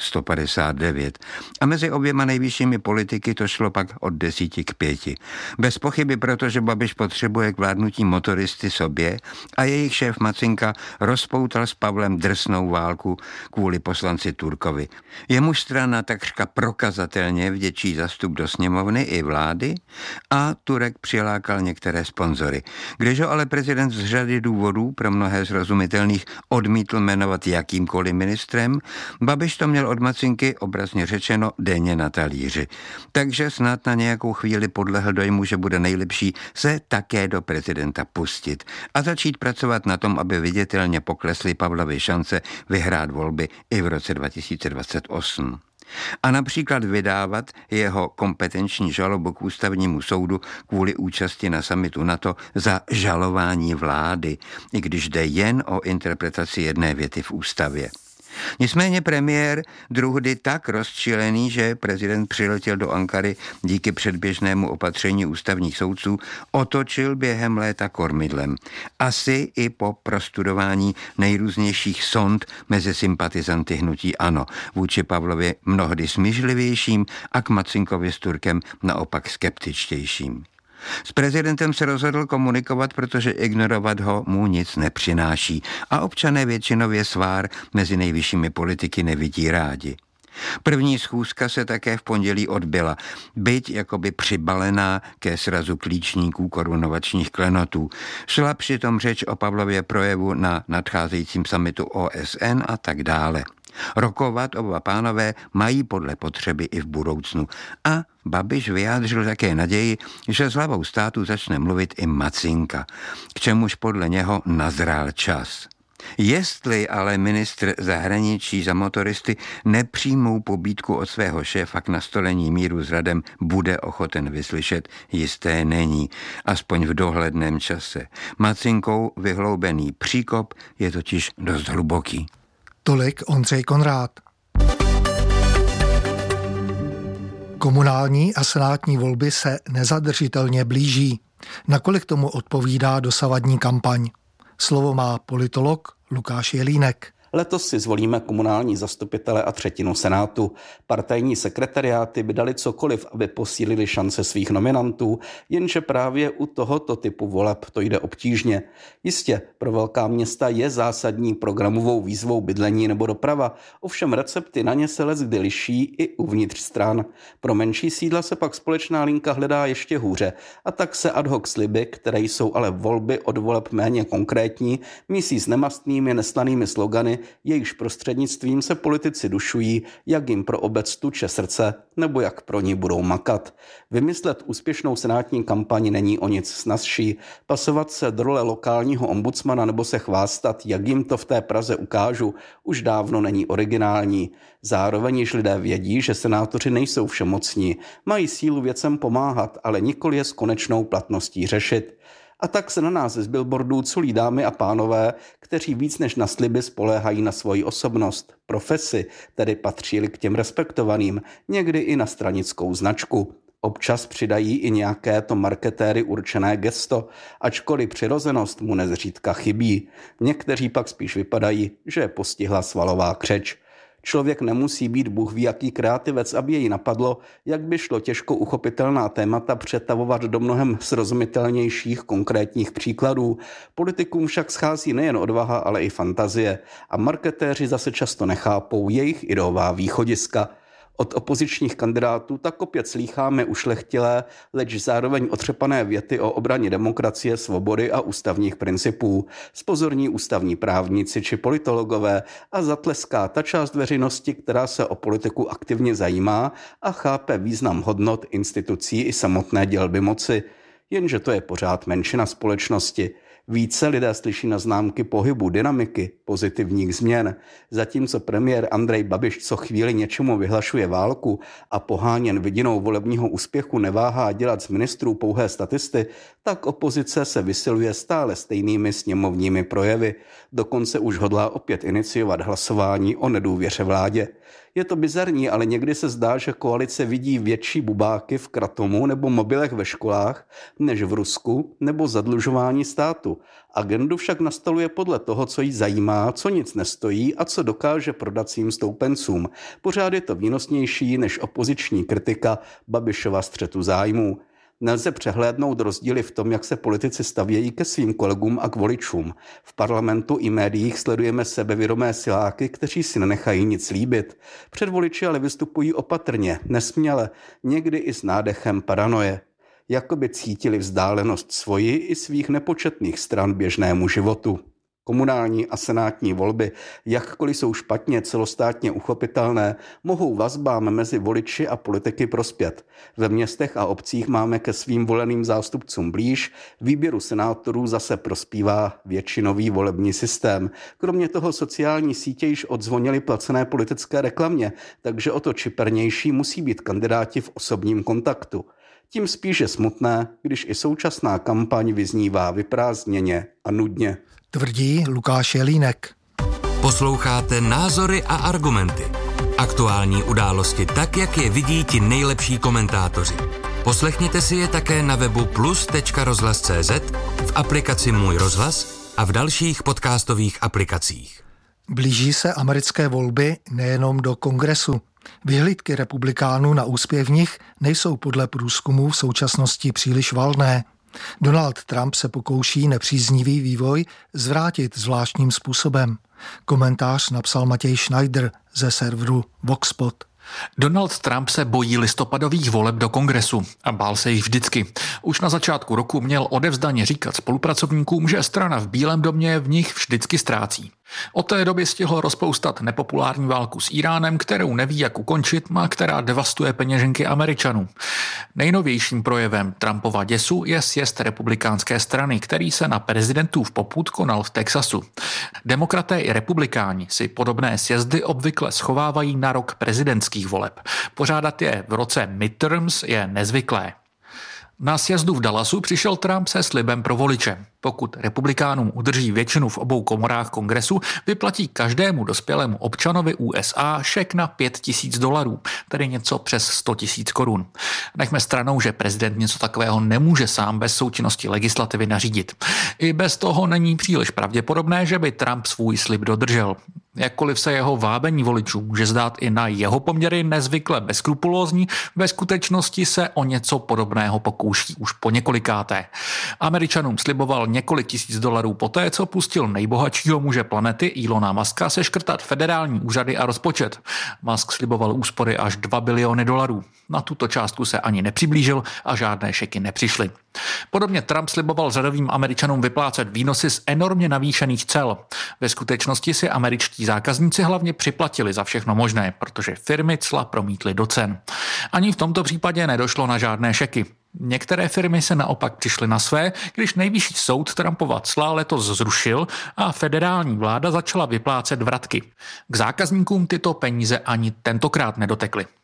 L-159. A mezi oběma nejvyššími politiky to šlo pak od 10 k 5. Bez pochyby, protože Babiš potřebuje k vládnutí motoristy sobě a jejich šéf Macinka rozpoutal s Pavlem drsnou válku kvůli poslanci Turkovi. Jemuž strana takřka prokazatelně vděčí za vstup do sněmovny i vlády a Turek přilákal některé sponzory. Když ho ale prezident z řady důvodů, pro mnohé srozumitelných, odmítl jmenovat jakýmkoliv ministrem, Babiš to měl od Macinky, obrazně řečeno, denně na talíři. Takže snad na nějakou chvíli podlehl dojmu, že bude nejlepší se také do prezidenta pustit a začít pracovat na tom, aby viditelně poklesly Pavlovy šance vyhrát volby i v roce 2028. A například vydávat jeho kompetenční žalobu k ústavnímu soudu kvůli účasti na summitu NATO za žalování vlády, i když jde jen o interpretaci jedné věty v ústavě. Nicméně premiér, druhdy tak rozčilený, že prezident přiletěl do Ankary díky předběžnému opatření ústavních soudců, otočil během léta kormidlem. Asi i po prostudování nejrůznějších sond mezi sympatizanty hnutí ANO, vůči Pavlovi mnohdy smířlivějším a k Macinkovi s Turkem naopak skeptičtějším. S prezidentem se rozhodl komunikovat, protože ignorovat ho mu nic nepřináší a občané většinově svár mezi nejvyššími politiky nevidí rádi. První schůzka se také v pondělí odbyla, byť jakoby přibalená ke srazu klíčníků korunovačních klenotů. Šla přitom řeč o Pavlově projevu na nadcházejícím summitu OSN a tak dále. Rokovat oba pánové mají podle potřeby i v budoucnu. A Babiš vyjádřil také naději, že s hlavou státu začne mluvit i Macinka, k čemuž podle něho nazrál čas. Jestli ale ministr zahraničí za motoristy nepřímou pobídku od svého šéfa k nastolení míru s Hradem bude ochoten vyslyšet, jisté není, aspoň v dohledném čase. Macinkou vyhloubený příkop je totiž dost hluboký. Tolik Ondřej Konrád. Komunální a senátní volby se nezadržitelně blíží. Nakolik tomu odpovídá dosavadní kampaň? Slovo má politolog Lukáš Jelínek. Letos si zvolíme komunální zastupitele a 1/3 senátu. Partajní sekretariáty by dali cokoliv, aby posílili šance svých nominantů, jenže právě u tohoto typu voleb to jde obtížně. Jistě, pro velká města je zásadní programovou výzvou bydlení nebo doprava, ovšem recepty na ně se leckdy liší i uvnitř stran. Pro menší sídla se pak společná linka hledá ještě hůře a tak se ad hoc sliby, které jsou ale volby od voleb méně konkrétní, mísí s nemastnými neslanými slogany, jejichž prostřednictvím se politici dušují, jak jim pro obec tuče srdce, nebo jak pro ní budou makat. Vymyslet úspěšnou senátní kampaň není o nic snazší. Pasovat se do role lokálního ombudsmana nebo se chvástat, jak jim to v té Praze ukážu, už dávno není originální. Zároveň již lidé vědí, že senátoři nejsou všemocní. Mají sílu věcem pomáhat, ale nikoli je s konečnou platností řešit. A tak se na nás z billboardů culí dámy a pánové, kteří víc než na sliby spoléhají na svoji osobnost, profesi, tedy patří-li k těm respektovaným, někdy i na stranickou značku. Občas přidají i nějaké to marketéry určené gesto, ačkoliv přirozenost mu nezřídka chybí. Někteří pak spíš vypadají, že je postihla svalová křeč. Člověk nemusí být bůhví jaký kreativec, aby jej napadlo, jak by šlo těžko uchopitelná témata přetavovat do mnohem srozumitelnějších konkrétních příkladů. Politikům však schází nejen odvaha, ale i fantazie a marketéři zase často nechápou jejich ideová východiska. Od opozičních kandidátů tak opět slýcháme ušlechtilé, leč zároveň otřepané věty o obraně demokracie, svobody a ústavních principů. Spozorní ústavní právníci či politologové a zatleská ta část veřejnosti, která se o politiku aktivně zajímá a chápe význam hodnot institucí i samotné dělby moci. Jenže to je pořád menšina společnosti. Více lidé slyší na známky pohybu, dynamiky, pozitivních změn. Zatímco premiér Andrej Babiš co chvíli něčemu vyhlašuje válku a poháněn vidinou volebního úspěchu neváhá dělat z ministrů pouhé statisty, tak opozice se vysiluje stále stejnými sněmovními projevy. Dokonce už hodlá opět iniciovat hlasování o nedůvěře vládě. Je to bizarní, ale někdy se zdá, že koalice vidí větší bubáky v Kratomu nebo mobilech ve školách, než v Rusku nebo zadlužování státu. Agendu však nastaluje podle toho, co jí zajímá, co nic nestojí a co dokáže prodat svým stoupencům. Pořád je to výnosnější než opoziční kritika Babišova střetu zájmů. Nelze přehlédnout rozdíly v tom, jak se politici stavějí ke svým kolegům a k voličům. V parlamentu i médiích sledujeme sebevědomé siláky, kteří si nenechají nic líbit. Před voliči ale vystupují opatrně, nesměle, někdy i s nádechem paranoje. Jakoby cítili vzdálenost svoji i svých nepočetných stran běžnému životu. Komunální a senátní volby, jakkoliv jsou špatně celostátně uchopitelné, mohou vazbám mezi voliči a politiky prospět. Ve městech a obcích máme ke svým voleným zástupcům blíž, výběru senátorů zase prospívá většinový volební systém. Kromě toho sociální sítě již odzvonily placené politické reklamě, takže o to čipernější musí být kandidáti v osobním kontaktu. Tím spíše smutné, když i současná kampaň vyznívá vyprázdněně a nudně. Tvrdí Lukáš Jelínek. Posloucháte Názory a argumenty. Aktuální události tak, jak je vidí ti nejlepší komentátoři. Poslechněte si je také na webu plus.rozhlas.cz, v aplikaci Můj rozhlas a v dalších podcastových aplikacích. Blíží se americké volby nejenom do kongresu. Vyhlídky republikánů na úspěch v nich nejsou podle průzkumů v současnosti příliš valné. Donald Trump se pokouší nepříznivý vývoj zvrátit zvláštním způsobem. Komentář napsal Matěj Schneider ze serveru Voxpot. Donald Trump se bojí listopadových voleb do kongresu a bál se jich vždycky. Už na začátku roku měl odevzdaně říkat spolupracovníkům, že strana v Bílém domě v nich vždycky ztrácí. Od té doby stihl rozpoustat nepopulární válku s Íránem, kterou neví, jak ukončit a která devastuje peněženky Američanů. Nejnovějším projevem Trumpova děsu je sjezd republikánské strany, který se na prezidentův popud konal v Texasu. Demokraté i republikáni si podobné sjezdy obvykle schovávají na rok prezidentských voleb. Pořádat je v roce midterms je nezvyklé. Na sjezdu v Dallasu přišel Trump se slibem pro voliče. Pokud republikánům udrží většinu v obou komorách kongresu, vyplatí každému dospělému občanovi USA šek na $5,000, tedy něco přes 100 000 korun. Nechme stranou, že prezident něco takového nemůže sám bez součinnosti legislativy nařídit. I bez toho není příliš pravděpodobné, že by Trump svůj slib dodržel. Jakkoliv se jeho vábení voličů může zdát i na jeho poměry nezvykle bezskrupulózní, ve skutečnosti se o něco podobného pokouší už po několikáté. Američanům sliboval několik $1,000 poté, co pustil nejbohatšího muže planety Elona Muska seškrtat federální úřady a rozpočet. Musk sliboval úspory až $2 biliony. Na tuto částku se ani nepřiblížil a žádné šeky nepřišly. Podobně Trump sliboval řadovým Američanům vyplácet výnosy z enormně navýšených cel. Ve skutečnosti si američtí zákazníci hlavně připlatili za všechno možné, protože firmy cla promítly do cen. Ani v tomto případě nedošlo na žádné šeky. Některé firmy se naopak přišly na své, když nejvyšší soud Trumpova cla letos zrušil a federální vláda začala vyplácet vratky. K zákazníkům tyto peníze ani tentokrát nedotekly.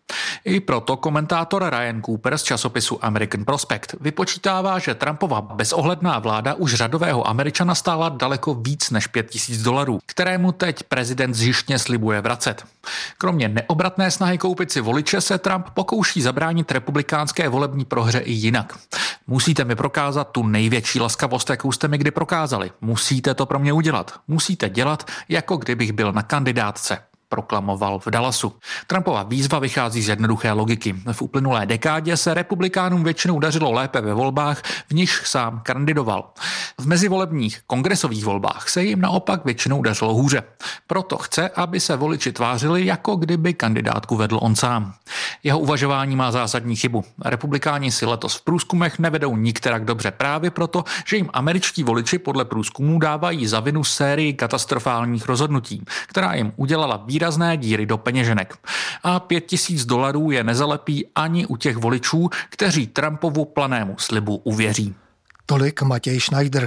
I proto komentátor Ryan Cooper z časopisu American Prospect vypočítává, že Trumpova bezohledná vláda už řadového Američana stála daleko víc než $5,000, kterému teď prezident zjištně slibuje vracet. Kromě neobratné snahy koupit si voliče se Trump pokouší zabránit republikánské volební prohře i jinak. Musíte mi prokázat tu největší laskavost, jakou jste mi kdy prokázali. Musíte to pro mě udělat. Musíte dělat, jako kdybych byl na kandidátce, proklamoval v Dallasu. Trumpova výzva vychází z jednoduché logiky. V uplynulé dekádě se republikánům většinou dařilo lépe ve volbách, v nichž sám kandidoval. V mezivolebních kongresových volbách se jim naopak většinou dařilo hůře. Proto chce, aby se voliči tvářili, jako kdyby kandidátku vedl on sám. Jeho uvažování má zásadní chybu. Republikáni si letos v průzkumech nevedou nikterak dobře právě proto, že jim američtí voliči podle průzkumů dávají za vinu sérii katastrofálních rozhodnutí, která jim udělala výrazné díry do peněženek. A $5,000 je nezalepí ani u těch voličů, kteří Trumpovu planému slibu uvěří. Tolik Matěj Schneider.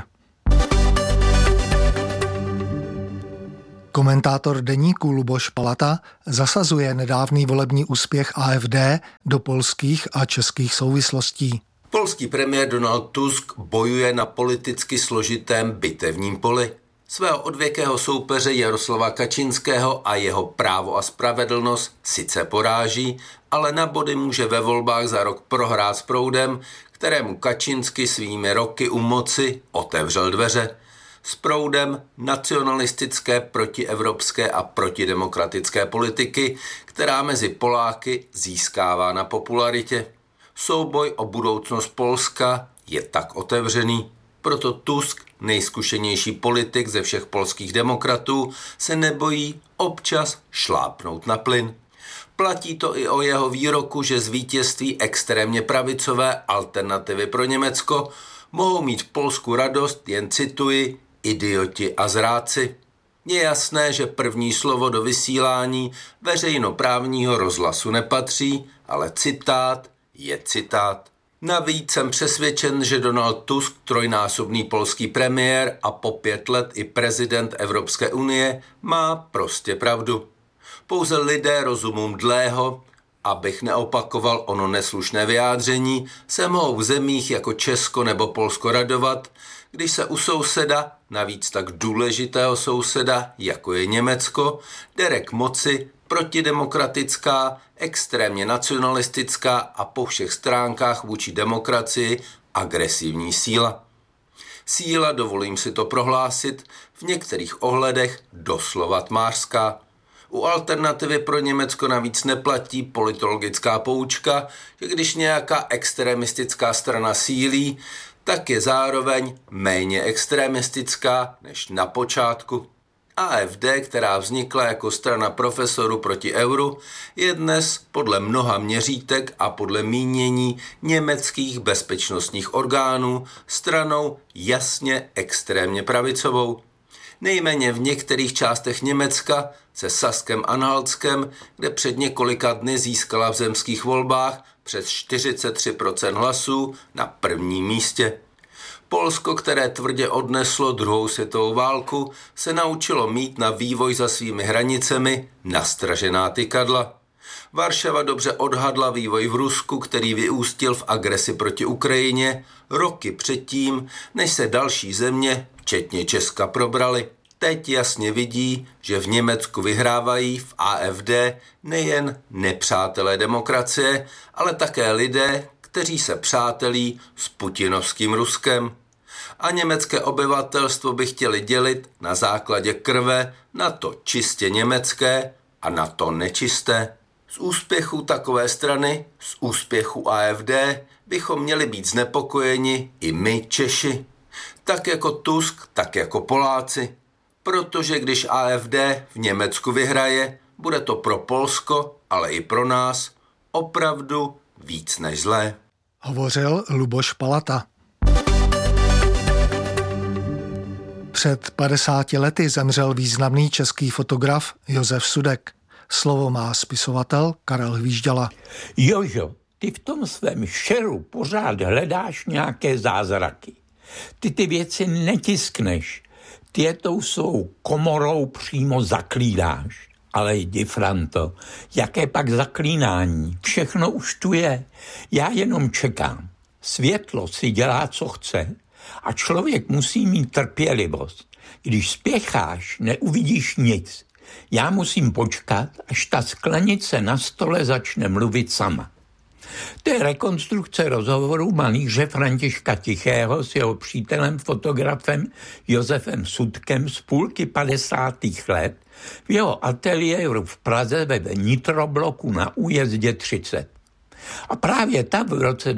Komentátor deníku Luboš Palata zasazuje nedávný volební úspěch AfD do polských a českých souvislostí. Polský premiér Donald Tusk bojuje na politicky složitém bitevním poli. Svého odvěkého soupeře Jaroslava Kačinského a jeho Právo a spravedlnost sice poráží, ale na body může ve volbách za rok prohrát s proudem, kterému Kačinský svými roky u moci otevřel dveře. S proudem nacionalistické, protievropské a protidemokratické politiky, která mezi Poláky získává na popularitě. Souboj o budoucnost Polska je tak otevřený. Proto Tusk, nejzkušenější politik ze všech polských demokratů, se nebojí občas šlápnout na plyn. Platí to i o jeho výroku, že z vítězství extrémně pravicové Alternativy pro Německo mohou mít v Polsku radost, jen cituji, idioti a zrádci. Je jasné, že první slovo do vysílání veřejnoprávního rozhlasu nepatří, ale citát je citát. Navíc jsem přesvědčen, že Donald Tusk, trojnásobný polský premiér a po 5 let i prezident Evropské unie, má prostě pravdu. Pouze lidé rozumům dlého, abych neopakoval ono neslušné vyjádření, se mohou v zemích jako Česko nebo Polsko radovat, když se u souseda, navíc tak důležitého souseda, jako je Německo, dere k moci protidemokratická, extrémně nacionalistická a po všech stránkách vůči demokracii agresivní síla. Síla, dovolím si to prohlásit, v některých ohledech doslova tmářská. U Alternativy pro Německo navíc neplatí politologická poučka, že když nějaká extremistická strana sílí, tak je zároveň méně extremistická než na počátku. AfD, která vznikla jako strana profesorů proti euru, je dnes podle mnoha měřítek a podle mínění německých bezpečnostních orgánů stranou jasně extrémně pravicovou. Nejméně v některých částech Německa se Saskem-Anhaltskem, kde před několika dny získala v zemských volbách přes 43% hlasů na prvním místě. Polsko, které tvrdě odneslo druhou světovou válku, se naučilo mít na vývoj za svými hranicemi nastražená tykadla. Varšava dobře odhadla vývoj v Rusku, který vyústil v agresi proti Ukrajině roky předtím, než se další země, včetně Česka, probrali. Teď jasně vidí, že v Německu vyhrávají v AfD nejen nepřátelé demokracie, ale také lidé, kteří se přátelí s putinovským Ruskem. A německé obyvatelstvo by chtěli dělit na základě krve na to čistě německé a na to nečisté. Z úspěchu takové strany, z úspěchu AfD, bychom měli být znepokojeni i my Češi. Tak jako Tusk, tak jako Poláci. Protože když AfD v Německu vyhraje, bude to pro Polsko, ale i pro nás opravdu víc než zlé. Hovořil Luboš Palata. Před 50 lety zemřel významný český fotograf Josef Sudek. Slovo má spisovatel Karel Hvížďala. Jožo, ty v tom svém šeru pořád hledáš nějaké zázraky. Ty věci netiskneš. Ty je tou svou komorou přímo zaklídáš. Ale jdi, Franto, jaké pak zaklínání, všechno už tu je, já jenom čekám. Světlo si dělá, co chce a člověk musí mít trpělivost. Když spěcháš, neuvidíš nic. Já musím počkat, až ta sklenice na stole začne mluvit sama. To je rekonstrukce rozhovoru malíře Františka Tichého s jeho přítelem, fotografem Josefem Sudkem z půlky 50. let v jeho ateliéru v Praze ve Nitrobloku na Újezdě 30. A právě tam v roce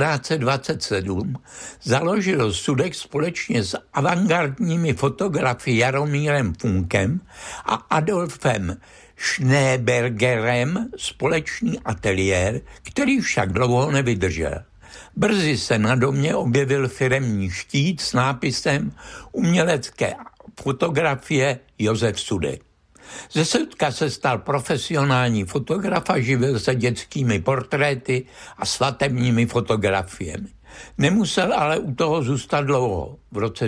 1927 založil Sudek společně s avantgardními fotografy Jaromírem Funkem a Adolfem Schneebergerem společný ateliér, který však dlouho nevydržel. Brzy se na domě objevil firemní štít s nápisem Umělecké fotografie Josef Sudek. Ze Sudka se stal profesionální fotograf a živil se dětskými portréty a svatebními fotografiemi. Nemusel ale u toho zůstat dlouho. V roce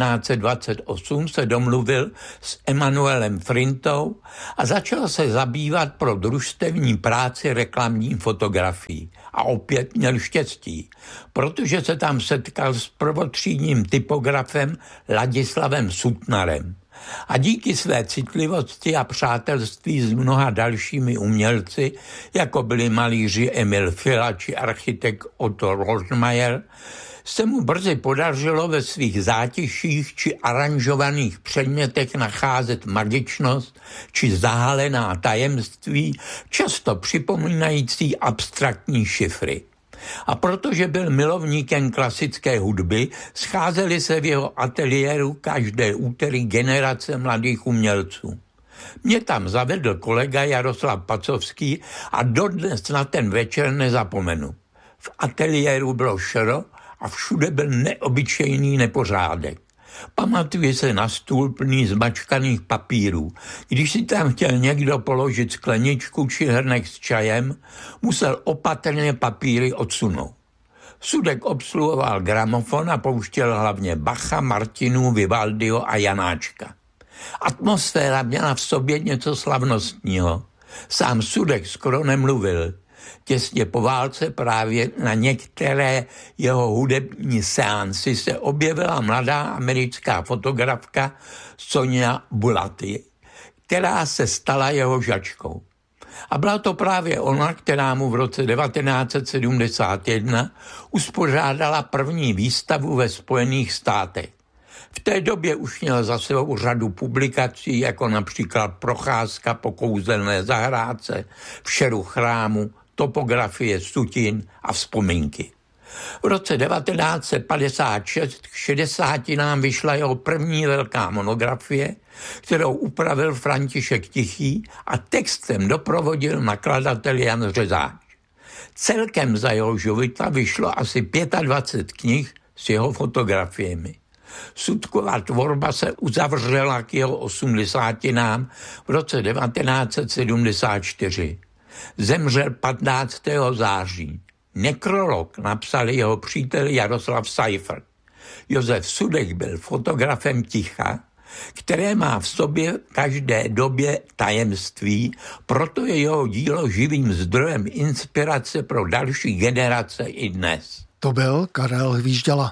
1928 se domluvil s Emanuelem Frintou a začal se zabývat pro družstevní práci reklamní fotografií. A opět měl štěstí, protože se tam setkal s prvotřídním typografem Ladislavem Sutnarem. A díky své citlivosti a přátelství s mnoha dalšími umělci, jako byli malíři Emil Fila či architekt Otto Rožmajer, se mu brzy podařilo ve svých zátiších či aranžovaných předmětech nacházet magičnost či zahalená tajemství, často připomínající abstraktní šifry. A protože byl milovníkem klasické hudby, scházeli se v jeho ateliéru každé úterý generace mladých umělců. Mě tam zavedl kolega Jaroslav Pacovský a dodnes na ten večer nezapomenu. V ateliéru bylo šero a všude byl neobyčejný nepořádek. Pamatuji se na stůl plný zmačkaných papírů. Když si tam chtěl někdo položit skleničku či hrnek s čajem, musel opatrně papíry odsunout. Sudek obsluhoval gramofon a pouštěl hlavně Bacha, Martinu, Vivaldiho a Janáčka. Atmosféra měla v sobě něco slavnostního. Sám Sudek skoro nemluvil. Těsně po válce právě na některé jeho hudební seanci se objevila mladá americká fotografka Sonia Bulati, která se stala jeho žačkou. A byla to právě ona, která mu v roce 1971 uspořádala první výstavu ve Spojených státech. V té době už měl za sebou řadu publikací, jako například Procházka po kouzelné zahrádce, V šeru chrámu, Topografie sutin a vzpomínky. V roce 1956 k 60 vyšla jeho první velká monografie, kterou upravil František Tichý a textem doprovodil nakladatel Jan Řezáč. Celkem za jeho života vyšlo asi 25 knih s jeho fotografiemi. Sudkova tvorba se uzavřela k jeho 80 v roce 1974. Zemřel 15. září. Nekrolog napsal jeho přítel Jaroslav Seifert. Josef Sudek byl fotografem ticha, které má v sobě každé době tajemství, proto je jeho dílo živým zdrojem inspirace pro další generace i dnes. To byl Karel Hvížďala.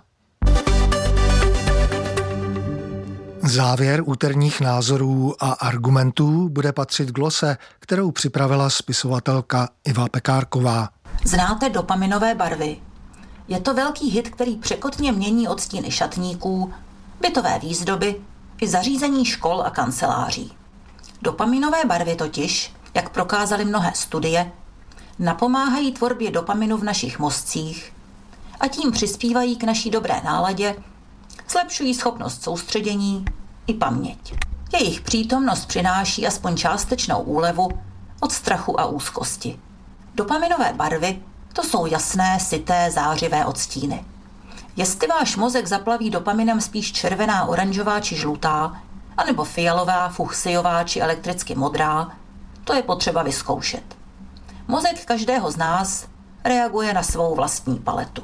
Závěr úterních názorů a argumentů bude patřit glose, kterou připravila spisovatelka Iva Pekárková. Znáte dopaminové barvy? Je to velký hit, který překotně mění odstíny šatníků, bytové výzdoby i zařízení škol a kanceláří. Dopaminové barvy totiž, jak prokázaly mnohé studie, napomáhají tvorbě dopaminu v našich mozcích a tím přispívají k naší dobré náladě, zlepšují schopnost soustředění i paměť. Jejich přítomnost přináší aspoň částečnou úlevu od strachu a úzkosti. Dopaminové barvy to jsou jasné, syté, zářivé odstíny. Jestli váš mozek zaplaví dopaminem spíš červená, oranžová či žlutá, anebo fialová, fuchsiová či elektricky modrá, to je potřeba vyzkoušet. Mozek každého z nás reaguje na svou vlastní paletu.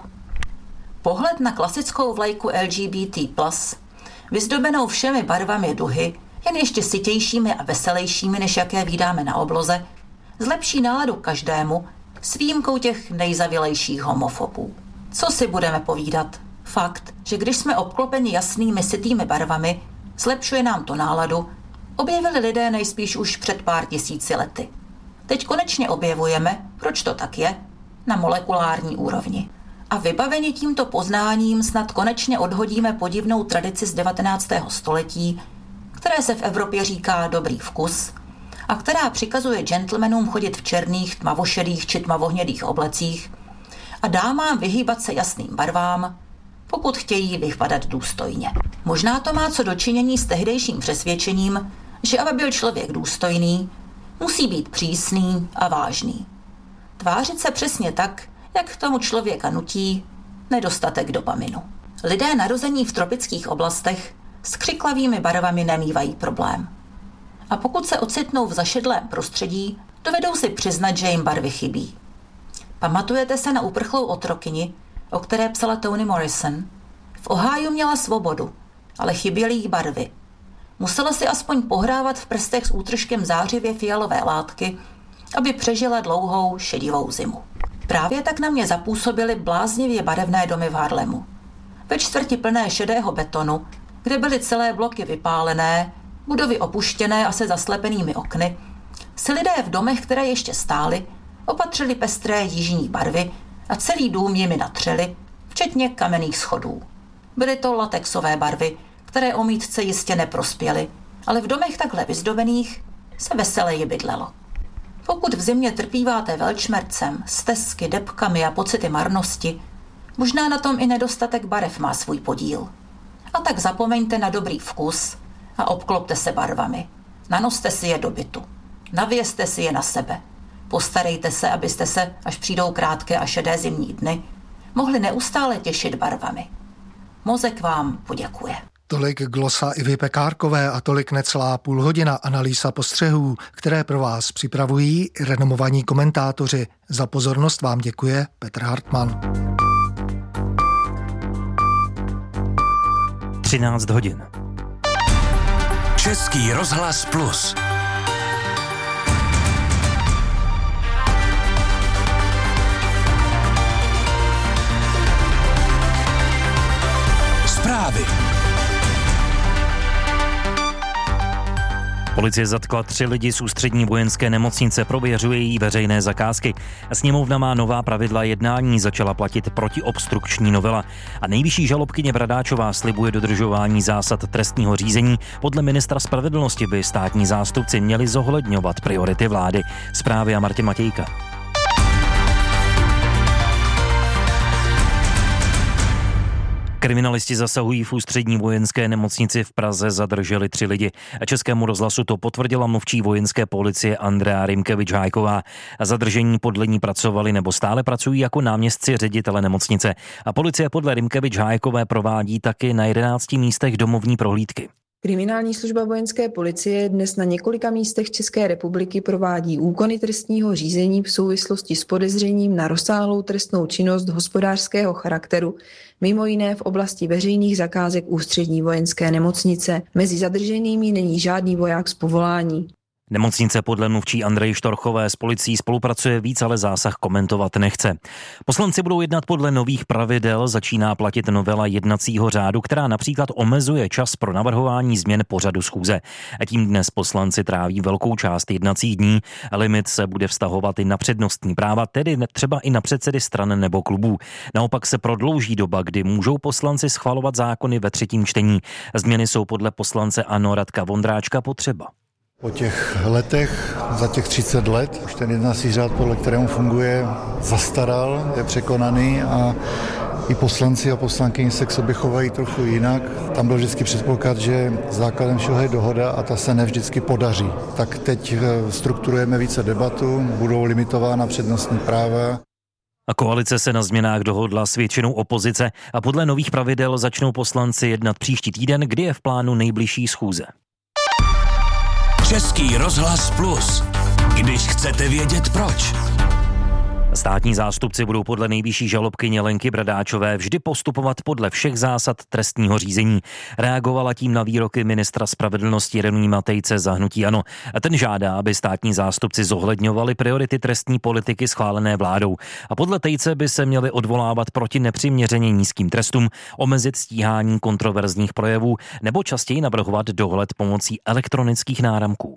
Pohled na klasickou vlajku LGBT+, vyzdobenou všemi barvami duhy, jen ještě sytějšími a veselějšími, než jaké vídáme na obloze, zlepší náladu každému s výjimkou těch nejzavilejších homofobů. Co si budeme povídat? Fakt, že když jsme obklopeni jasnými sytými barvami, zlepšuje nám to náladu, objevili lidé nejspíš už před pár tisíci lety. Teď konečně objevujeme, proč to tak je, na molekulární úrovni. A vybaveni tímto poznáním snad konečně odhodíme podivnou tradici z 19. století, které se v Evropě říká dobrý vkus a která přikazuje gentlemanům chodit v černých, tmavošedých či tmavohnědých oblecích a dámám vyhýbat se jasným barvám, pokud chtějí vypadat důstojně. Možná to má co dočinění s tehdejším přesvědčením, že aby byl člověk důstojný, musí být přísný a vážný. Tvářit se přesně tak, jak k tomu člověka nutí nedostatek dopaminu. Lidé narození v tropických oblastech s křiklavými barvami nemývají problém. A pokud se ocitnou v zašedlém prostředí, dovedou si přiznat, že jim barvy chybí. Pamatujete se na uprchlou otrokyni, o které psala Toni Morrison? V Ohiu měla svobodu, ale chyběly jí barvy. Musela si aspoň pohrávat v prstech s útržkem zářivě fialové látky, aby přežila dlouhou šedivou zimu. Právě tak na mě zapůsobily bláznivě barevné domy v Harlemu. Ve čtvrti plné šedého betonu, kde byly celé bloky vypálené, budovy opuštěné a se zaslepenými okny, si lidé v domech, které ještě stály, opatřili pestré jižní barvy a celý dům jimi natřeli, včetně kamenných schodů. Byly to latexové barvy, které omítce jistě neprospěly, ale v domech takhle vyzdobených se veseleji bydlelo. Pokud v zimě trpíváte velčmercem, stesky, debkami a pocity marnosti, možná na tom i nedostatek barev má svůj podíl. A tak zapomeňte na dobrý vkus a obklopte se barvami. Nanoste si je do bytu. Navěste si je na sebe. Postarejte se, abyste se, až přijdou krátké a šedé zimní dny, mohli neustále těšit barvami. Mozek vám poděkuje. Tolik glosa Ivy Pekárkové a tolik necelá půlhodina analýza postřehů, které pro vás připravují renomovaní komentátoři. Za pozornost vám děkuje Petr Hartmann. 13 hodin. Český rozhlas Plus. Zprávy. Policie zatkla 3 lidi z ústřední vojenské nemocnice, prověřuje jí veřejné zakázky. Sněmovna má nová pravidla jednání, začala platit protiobstrukční novela. A nejvyšší žalobkyně Bradáčová slibuje dodržování zásad trestního řízení. Podle ministra spravedlnosti by státní zástupci měli zohledňovat priority vlády. Zprávy a Martin Matějka. Kriminalisti zasahují v ústřední vojenské nemocnici v Praze, zadrželi 3 lidi. Českému rozhlasu to potvrdila mluvčí vojenské policie Andrea Rimkevič-Hájková. Zadržení podle ní pracovali nebo stále pracují jako náměstci ředitele nemocnice. A policie podle Rimkevič-Hájkové provádí taky na 11 místech domovní prohlídky. Kriminální služba vojenské policie dnes na několika místech České republiky provádí úkony trestního řízení v souvislosti s podezřením na rozsáhlou trestnou činnost hospodářského charakteru, mimo jiné v oblasti veřejných zakázek ústřední vojenské nemocnice. Mezi zadrženými není žádný voják z povolání. Nemocnice podle mluvčí Andreji Štorchové s policií spolupracuje víc, ale zásah komentovat nechce. Poslanci budou jednat podle nových pravidel, začíná platit novela jednacího řádu, která například omezuje čas pro navrhování změn pořadu schůze. A tím dnes poslanci tráví velkou část jednacích dní. Limit se bude vztahovat i na přednostní práva, tedy třeba i na předsedy stran nebo klubů. Naopak se prodlouží doba, kdy můžou poslanci schvalovat zákony ve 3. čtení. Změny jsou podle poslance ANO Radka Vondráčka potřeba. Po těch letech, za těch 30 let, už ten jednací řád, podle kterému funguje, zastaral, je překonaný a i poslanci a poslankyně se k sobě chovají trochu jinak. Tam byl vždycky předpoklad, že základem všeho je dohoda a ta se nevždycky podaří. Tak teď strukturujeme více debatu, budou limitována přednostní práva. A koalice se na změnách dohodla s většinou opozice a podle nových pravidel začnou poslanci jednat příští týden, kdy je v plánu nejbližší schůze. Český rozhlas Plus. Když chcete vědět proč. Státní zástupci budou podle nejvyšší žalobkyně Lenky Bradáčové vždy postupovat podle všech zásad trestního řízení. Reagovala tím na výroky ministra spravedlnosti Jeronýma Tejce za hnutí ANO. Ten žádá, aby státní zástupci zohledňovali priority trestní politiky schválené vládou. A podle Tejce by se měli odvolávat proti nepřiměřeně nízkým trestům, omezit stíhání kontroverzních projevů nebo častěji navrhovat dohled pomocí elektronických náramků.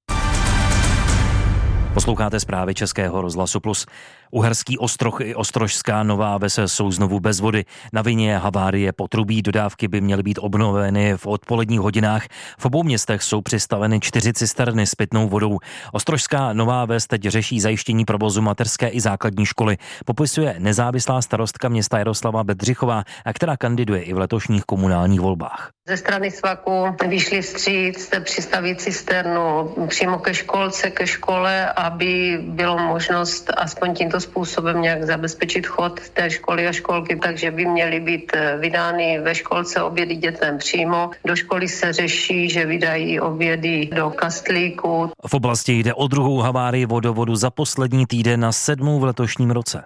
Posloucháte zprávy Českého rozhlasu Plus. Uherský Ostroh i Ostrožská Nová Ves jsou znovu bez vody. Na vině je havárie potrubí, dodávky by měly být obnoveny v odpoledních hodinách. V obou městech jsou přistaveny 4 cisterny s pitnou vodou. Ostrožská Nová Ves teď řeší zajištění provozu mateřské i základní školy. Popisuje nezávislá starostka města Jaroslava Bedřichová, která kandiduje i v letošních komunálních volbách. Ze strany svaku vyšli vstříc přistavit cisternu přímo ke školce, ke škole, aby bylo možnost aspoň tímto způsobem nějak zabezpečit chod té školy a školky, takže by měly být vydány ve školce obědy dětem přímo. Do školy se řeší, že vydají obědy do kastlíku. V oblasti jde o druhou havárii vodovodu za poslední týden na 7. v letošním roce.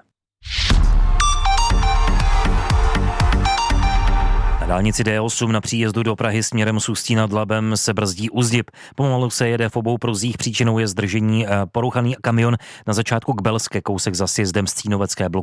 Na dálnici D8 na příjezdu do Prahy směrem z Ústí nad Labem se brzdí uzdip. Pomalu se jede v obou pruzích, příčinou je zdržení poruchaný kamion na začátku k Belské, kousek za sjezdem Střínovecké bloku.